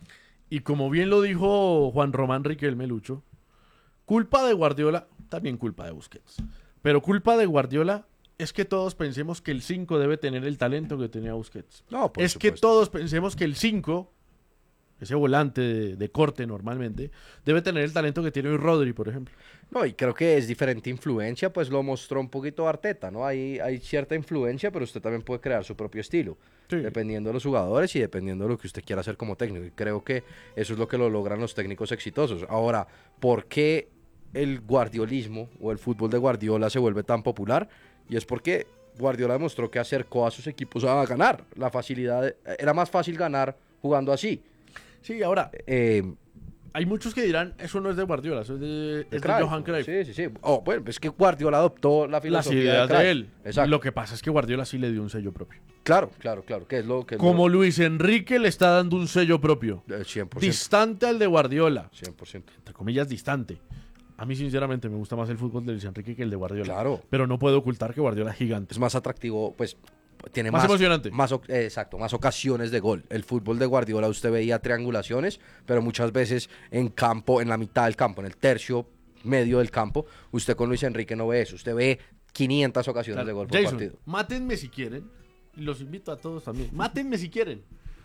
Y como bien lo dijo Juan Román Riquelme, Lucho, culpa de Guardiola, también culpa de Busquets. Pero culpa de Guardiola es que todos pensemos que el 5 debe tener el talento que tenía Busquets. No, por Es que supuesto. todos pensemos que el 5, ese volante de corte normalmente, debe tener el talento que tiene hoy Rodri, por ejemplo. No, y creo que es diferente influencia, pues lo mostró un poquito Arteta, ¿no? Hay cierta influencia, pero usted también puede crear su propio estilo, Sí. dependiendo de los jugadores y dependiendo de lo que usted quiera hacer como técnico. Y creo que eso es lo que lo logran los técnicos exitosos. Ahora, ¿por qué el guardiolismo o el fútbol de Guardiola se vuelve tan popular? Y es porque Guardiola demostró que acercó a sus equipos a ganar. La facilidad, era más fácil ganar jugando así. Sí, ahora, Eh, hay muchos que dirán, eso no es de Guardiola, eso es de Cruyff. Johan Cruyff. Sí, sí, sí. Oh, bueno, es que Guardiola adoptó la Las filosofía ideas Cruyff. de él. Exacto. Lo que pasa es que Guardiola sí le dio un sello propio. Claro, claro, claro. Que es lo que Como Luis Enrique le está dando un sello propio. 100%. Distante al de Guardiola. 100%. Entre comillas, distante. A mí, sinceramente, me gusta más el fútbol de Luis Enrique que el de Guardiola. Claro. Pero no puedo ocultar que Guardiola es gigante. Es más atractivo, pues tiene Más más emocionante. Exacto, más ocasiones de gol. El fútbol de Guardiola usted veía triangulaciones, pero muchas veces en campo, en la mitad del campo, en el tercio medio del campo, usted con Luis Enrique no ve eso. Usted ve 500 ocasiones de gol por Jason, partido. mátenme si quieren. Y los invito a todos también. Mátenme si quieren.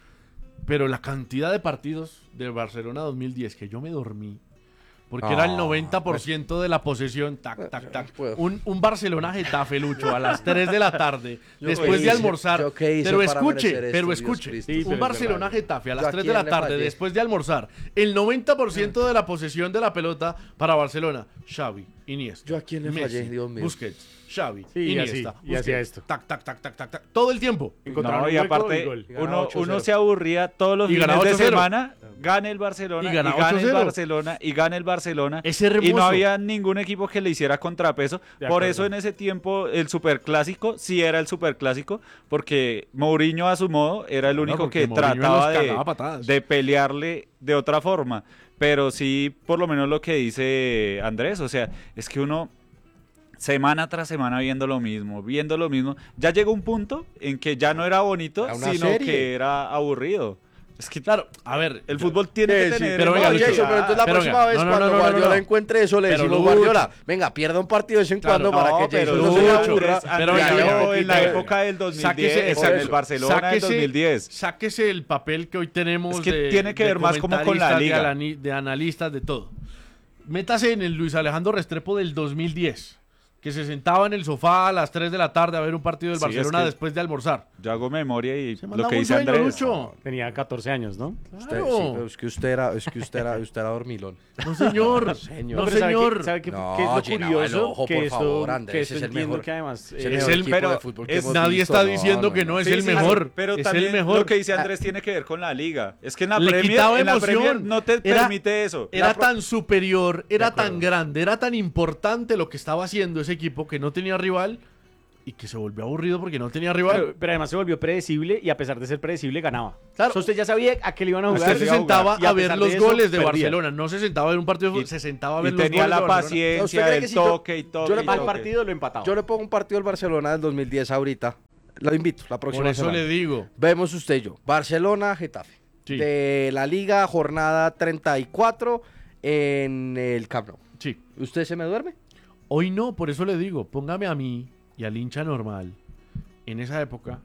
Pero la cantidad de partidos de Barcelona 2010 que yo me dormí. Porque era el 90% de la posesión. Tac, tac, tac. Pues. Un Barcelona-Getafe, Lucho, a las 3 de la tarde. después de hice- almorzar. yo qué hice Pero para escuche, merecer pero esto, Dios escuche. Cristo. Sí, Un pero Barcelona-Getafe a ¿Yo las a 3 de quién la le tarde, fallé? después de almorzar. El 90% de la posesión de la pelota para Barcelona. Xavi, Iniesta. ¿Yo a quién le Messi, fallé, Dios mío? Busquets, Xavi, Sí, y Iniesta. así, y hacía esto. Tac, tac, tac, tac, tac, tac. Todo el tiempo. Encontraron No, un y hueco aparte, gol. Ganaba uno 8-0. se aburría todos los Y fines ganaba de 8-0. semana, gana el Barcelona, Y y ganaba gana el 8-0. Barcelona, y gana el Barcelona. Es Y hermoso. no había ningún equipo que le hiciera contrapeso. De Por acuerdo. eso en ese tiempo el superclásico sí era el superclásico, porque Mourinho a su modo era el Claro, único porque que Mourinho trataba los cagaba a patadas. de pelearle de otra forma. Pero sí, por lo menos lo que dice Andrés, o sea, es que uno semana tras semana viendo lo mismo, ya llegó un punto en que ya no era bonito, Era una sino serie. que era aburrido. Es que Claro, a ver. el fútbol tiene que Sí, tener... pero venga, No, Lucho, Jason, pero entonces la pero próxima venga, vez no, no, cuando no, no, Guardiola no. encuentre eso, le Pero decimos Lucho. Guardiola, venga, pierda un partido de vez en Claro, cuando para No, que pero Jason no se Lucho, aburra. Andrés pero venga, llegó venga, en la venga. época del 2010, Sáquese- en por el eso. Barcelona del 2010. Sáquese el papel que hoy tenemos Es que de, tiene que de ver más como con la comentaristas, liga. de analistas, de todo. Métase en el Luis Alejandro Restrepo del 2010, que se sentaba en el sofá a las 3 de la tarde a ver un partido del Sí, es Barcelona que- después de almorzar. Yo hago memoria y Se lo mandaba que un dice sueño, Andrés. Lucho. Tenía 14 años, ¿no? Usted, Claro. sí, pero es que usted era dormilón. No, señor. Señor. No, pero señor. ¿sabe qué No, es lo llenaba el curioso? ojo, que por esto, favor, que Andrés, esto es el entiendo mejor. que además... Es el Es mejor el- equipo pero de fútbol que Es, hemos nadie visto. está diciendo que no es el Sí, mejor. pero es también el mejor. lo que dice Andrés tiene que ver con la liga. Es que en la Le Premier, quitaba en la emoción. Premier no te Era- permite eso. Era La pro- tan superior, era acuerdo. tan grande, era tan importante lo que estaba haciendo ese equipo que no tenía rival y que se volvió aburrido porque no tenía rival. Pero además se volvió predecible y a pesar de ser predecible ganaba. Claro. O sea, usted ya sabía a qué le iban a jugar. Usted se le iba sentaba jugar, y a ver pesar los de eso, goles de perdía. Barcelona, no se sentaba a ver un partido de fútbol, se sentaba a ver y los tenía goles la de Barcelona. ¿Usted paciencia cree del que si yo- toque y toque. yo le y Mal toque. partido lo empataba. Yo le pongo un partido al Barcelona del 2010 ahorita. Lo invito, la próxima Por eso semana. le digo. Vemos usted y yo. Barcelona, Getafe. Sí. De la Liga, jornada 34 en el Camp Nou. Sí. ¿Usted se me duerme? Hoy no, por eso le digo, póngame a mí y al hincha normal en esa época.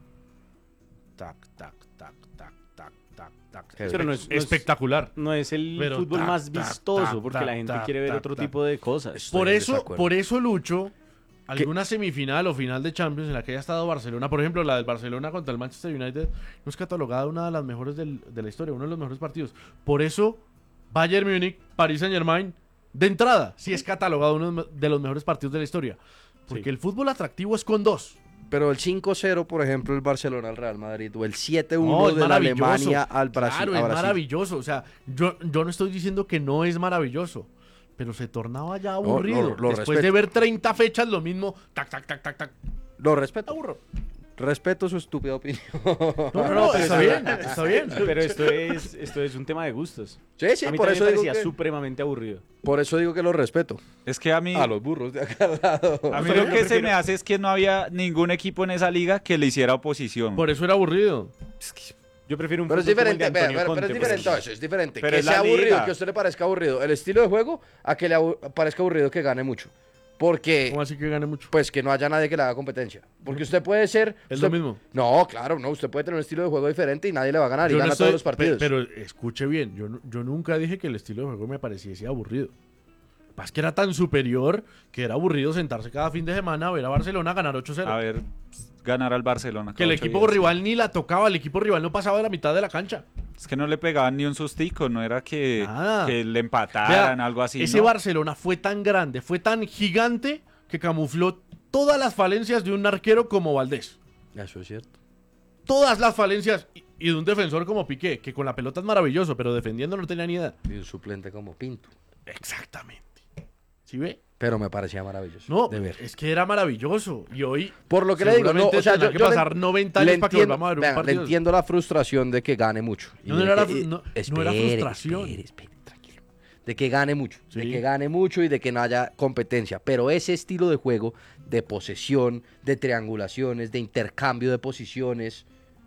Tac, tac, tac, tac, tac, tac, tac. Pero no es- no es- Espectacular. No es el Pero fútbol tac, más tac, vistoso tac, porque tac, la gente tac, quiere ver tac, otro tac. tipo de cosas. Estoy Por en eso, desacuerdo. por eso, Lucho, alguna semifinal o final de Champions en la que haya estado Barcelona, por ejemplo, la del Barcelona contra el Manchester United, no es catalogada una de las mejores de la historia, uno de los mejores partidos. Por eso, Bayern Múnich, Paris Saint-Germain, de entrada, sí es catalogado uno de los mejores partidos de la historia. Porque Sí. el fútbol atractivo es con dos. Pero el 5-0, por ejemplo, el Barcelona al Real Madrid, o el 7-1 No, es de la maravilloso. Alemania al Brasil. Claro, a es Brasil. maravilloso. O sea, yo no estoy diciendo que no es maravilloso, pero se tornaba ya aburrido. lo Después respeto. de ver 30 fechas, lo mismo, tac, tac, tac, tac, tac. Lo respeto. Aburro. Respeto su estúpida opinión. No, está bien, está bien. Pero esto es un tema de gustos. Sí, sí, A mí por también eso, me digo parecía que, supremamente aburrido. por eso digo que lo respeto. Es que a mí, A los burros de acá al lado. a mí lo que se me hace es que no había ningún equipo en esa liga que le hiciera oposición. Por eso era aburrido. Yo prefiero un Pero es fútbol como el de diferente, Antonio pero Conte, es por diferente ejemplo. eso, es diferente. Pero Que es la sea aburrido, liga. que a usted le parezca aburrido el estilo de juego, a que le parezca aburrido que gane mucho. Porque, ¿Cómo así que gane mucho? pues, que no haya nadie que le haga competencia. Porque usted puede ser... Es usted- lo mismo. No, claro, no. Usted puede tener un estilo de juego diferente y nadie le va a ganar y Yo no gana estoy- todos los partidos. Pero escuche bien, yo nunca dije que el estilo de juego me pareciese aburrido. Lo que pasa es que era tan superior que era aburrido sentarse cada fin de semana a ver a Barcelona ganar 8-0. A ver, ganar al Barcelona. Que el cada 8 equipo días. rival ni la tocaba, el equipo rival no pasaba de la mitad de la cancha. Es que no le pegaban ni un sustico, no era que, Nada. que le Vea, empataran, algo así. ese ¿no? Barcelona fue tan grande, fue tan gigante que camufló todas las falencias de un arquero como Valdés. Eso es cierto. Todas las falencias y de un defensor como Piqué, que con la pelota es maravilloso, pero defendiendo no tenía ni idea. Y un suplente como Pinto. Exactamente. ¿Sí ve? Pero me parecía maravilloso. No, de ver. es que era maravilloso. Y hoy, Por lo que le digo, no, seguramente o sea, tendrá yo que le- pasar 90 le años para que entiendo, volvamos a ver un vea, le partido. entiendo la frustración de que gane mucho. Y No, de no era que- fru- no era frustración. Espere, tranquilo. De que gane mucho. De Sí. que gane mucho y de que no haya competencia. Pero ese estilo de juego, de posesión, de triangulaciones, de intercambio de posiciones,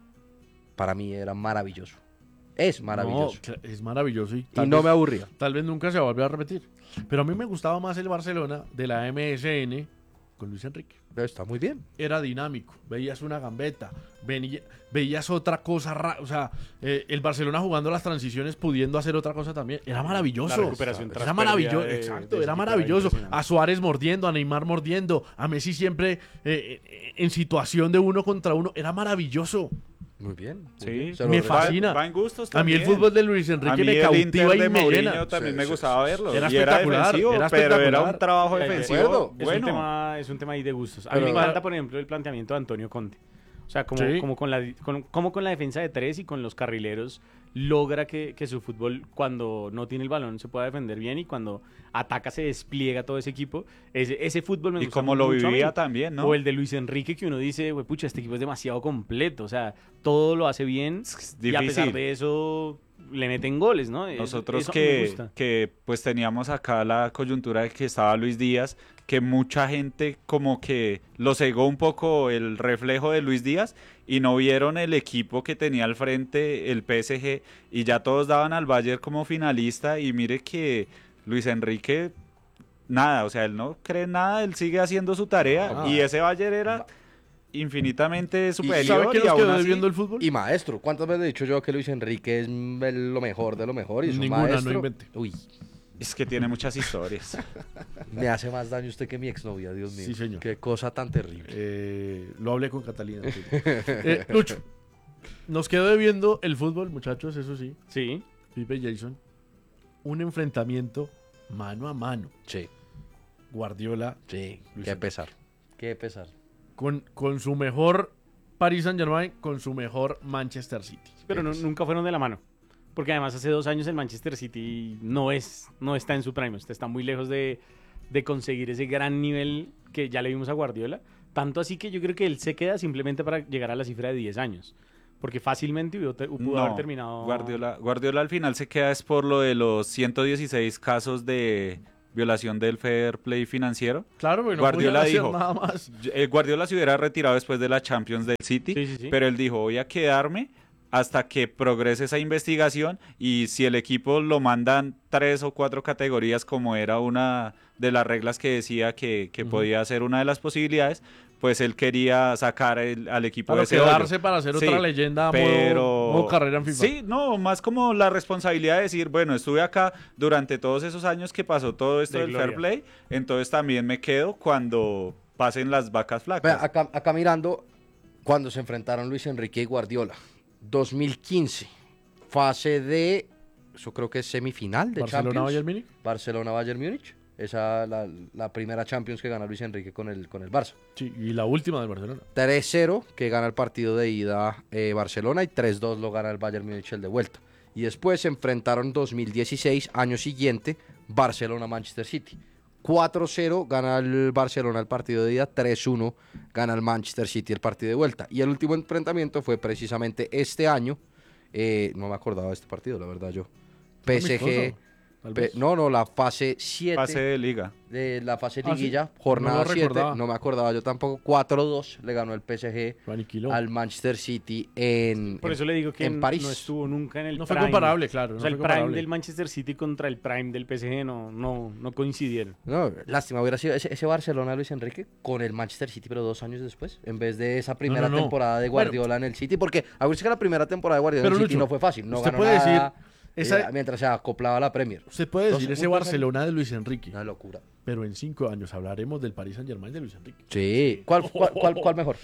para mí era maravilloso. Es maravilloso. No, es maravilloso. y no me aburría. Tal vez nunca se va a volver a repetir. Pero a mí me gustaba más el Barcelona de la MSN con Luis Enrique. Pero está muy bien. Era dinámico, veías una gambeta, veías otra cosa, o sea, el Barcelona jugando las transiciones, pudiendo hacer otra cosa también. Era maravilloso. La recuperación tras Era maravilloso, pérdida de exacto, ese era equipo era maravilloso. impresionante. A Suárez mordiendo, a Neymar mordiendo, a Messi siempre en situación de uno contra uno. Era maravilloso. Muy bien. muy Sí, bien. Se lo Me respeto. fascina. Va en gustos A mí el también. fútbol de Luis A Enrique mí me el cautiva Inter y de me Mourinho llena. también Sí, me sí, gustaba sí, verlo. Era y era espectacular, defensivo, era pero era espectacular. un trabajo De defensivo. acuerdo. Bueno, Es un tema ahí de gustos. A Pero- mí me encanta, por ejemplo, el planteamiento de Antonio Conte. O sea, Sí. como con la defensa de tres y con los carrileros logra que su fútbol, cuando no tiene el balón, se pueda defender bien y cuando ataca se despliega todo ese equipo. Ese fútbol me y gusta como lo mucho a mí. vivía también, ¿no? O el de Luis Enrique, que uno dice, "Güey, pucha, este equipo es demasiado completo. O sea, todo lo hace bien Es y a pesar difícil. de eso le meten goles, ¿no? Nosotros Eso me que, gusta. que pues teníamos acá la coyuntura de que estaba Luis Díaz, que mucha gente como que lo cegó un poco el reflejo de Luis Díaz y no vieron el equipo que tenía al frente el PSG y ya todos daban al Bayern como finalista y mire que Luis Enrique nada, o sea, él no cree nada, él sigue haciendo su tarea y ese Bayern era infinitamente superior ¿Sabe qué y nos aún quedó así- debiendo el fútbol? Y maestro, ¿cuántas veces he dicho yo que Luis Enrique es lo mejor de lo mejor? Y es un Ninguna, no maestro. invente. Uy, Es que tiene muchas historias. Me hace más daño usted que mi exnovia, Dios mío. Sí, señor. Qué cosa tan terrible. Lo hablé con Catalina. Lucho, nos quedó debiendo el fútbol, muchachos, eso sí. Sí. Pipe y Jason. Un enfrentamiento mano a mano. Sí, Guardiola sí. Luis Qué Enrique. pesar. Qué pesar. con su mejor Paris Saint-Germain, con su mejor Manchester City. Pero nunca fueron de la mano. Porque además hace 2 años el Manchester City no está en su prime. Usted está muy lejos de conseguir ese gran nivel que ya le vimos a Guardiola. Tanto así que yo creo que él se queda simplemente para llegar a la cifra de 10 años. Porque fácilmente pudo haber terminado... Guardiola al final se queda es por lo de los 116 casos de violación del fair play financiero. Claro, pero no Guardiola podían hacer dijo, nada más. Guardiola se hubiera retirado después de la Champions del City, Sí. pero él dijo, voy a quedarme hasta que progrese esa investigación y si el equipo lo mandan 3 o 4 categorías como era una de las reglas que decía que podía ser una de las posibilidades, pues él quería sacar al equipo Para de ese quedarse hoyo. para hacer Sí, otra leyenda pero modo carrera en FIFA. Sí, no, más como la responsabilidad de decir, bueno, estuve acá durante todos esos años que pasó todo esto De del gloria. fair play, entonces también me quedo cuando pasen las vacas Vea, flacas. acá mirando cuando se enfrentaron Luis Enrique y Guardiola. 2015, fase de, eso creo que es semifinal de Barcelona, Champions. Bayern Múnich. Barcelona-Bayern Múnich. Esa la primera Champions que gana Luis Enrique con el Barça. Sí, y la última del Barcelona. 3-0 que gana el partido de ida Barcelona y 3-2 lo gana el Bayern Múnich el de vuelta. Y después se enfrentaron 2016, año siguiente, Barcelona-Manchester City. 4-0 gana el Barcelona el partido de ida, 3-1 gana el Manchester City el partido de vuelta. Y el último enfrentamiento fue precisamente este año. No me acordaba de este partido, la verdad yo. PSG. Amistoso, tal vez. No, la fase 7 Pase de liga. de la fase ¿Ah, sí? liguilla, No jornada lo 7. recordaba. No me acordaba yo tampoco. 4-2 le ganó el PSG Lo aniquiló. al Manchester City en Por eso le digo que en París. no estuvo nunca en el No fue prime. comparable, claro. O no sea, el fue prime comparable. del Manchester City contra el prime del PSG no coincidieron. No, lástima, hubiera sido ese Barcelona Luis Enrique con el Manchester City, pero 2 años después, en vez de esa primera no. temporada de Guardiola en el City, porque a ver que la primera temporada de Guardiola en Pero, el City Lucho, no fue fácil, no usted ganó puede nada, decir, mientras se acoplaba a la Premier. Usted puede decir Entonces, ese muchos Barcelona de Luis Enrique, Una locura. pero en 5 años hablaremos del Paris Saint-Germain de Luis Enrique. Sí, ¿cuál mejor?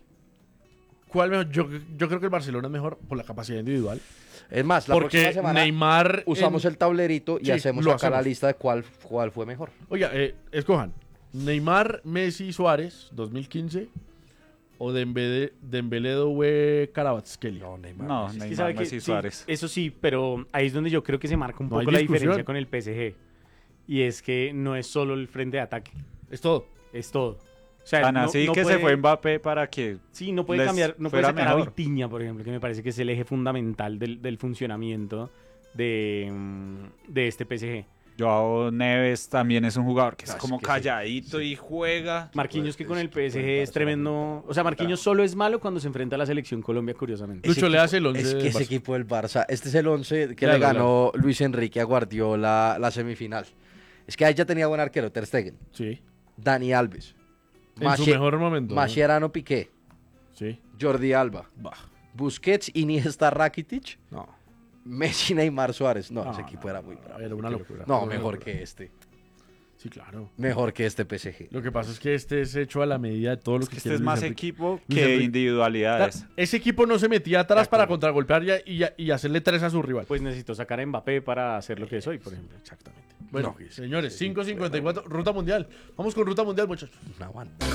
¿Cuál mejor? Yo creo que el Barcelona es mejor por la capacidad individual. Es más, la Porque próxima semana Neymar... usamos el tablerito y Sí, hacemos lo acá la hacemos. lista de cuál fue mejor. Oiga, escojan. Neymar, Messi, Suárez, 2015. O Dembélé, Doué, Kvaratskhelia. No, Neymar. No, Messi. Es que Neymar, sabe que Messi, sí, Suárez. eso sí, pero ahí es donde yo creo que se marca un No hay poco la discusión. diferencia con el PSG. Y es que no es solo el frente de ataque, Es todo. es todo. O sea, Tan así que se fue Mbappé para que... Sí, no puede les cambiar, no puede fuera sacar a mejor. Vitinha, por ejemplo, que me parece que es el eje fundamental del funcionamiento de este PSG. Joao Neves también es un jugador que es Ah, como es que sí. calladito y juega. Marquinhos que con el PSG es tremendo. O sea, Marquinhos solo es malo cuando se enfrenta a la selección Colombia, curiosamente. Lucho le hace el 11 Es que del ese Barça. equipo del Barça, este es el 11 que Claro, le ganó Luis Enrique a Guardiola la semifinal. Es que ahí ya tenía buen arquero, Ter Stegen, Sí. Dani Alves, En su mejor momento. ¿no? Mascherano Piqué, Sí. Jordi Alba, Bah. Busquets, Iniesta, Rakitic, No. Messi, Neymar, Suárez. No, No, ese equipo no, era muy bravo. Era una locura. No, Era una mejor locura. que este. Sí, claro. Mejor que este PSG. Lo que pasa es que este es hecho a la medida de todo lo Es que que este quiere es Luis más Enrique. equipo Luis que Enrique. individualidades. Ese equipo no se metía atrás para contragolpear y hacerle 3 a su rival. Pues necesitó sacar a Mbappé para hacer lo que es hoy, por ejemplo. Exactamente. Bueno, No, señores, 5:54, Ruta Mundial. Vamos con Ruta Mundial, muchachos. Una aguanta.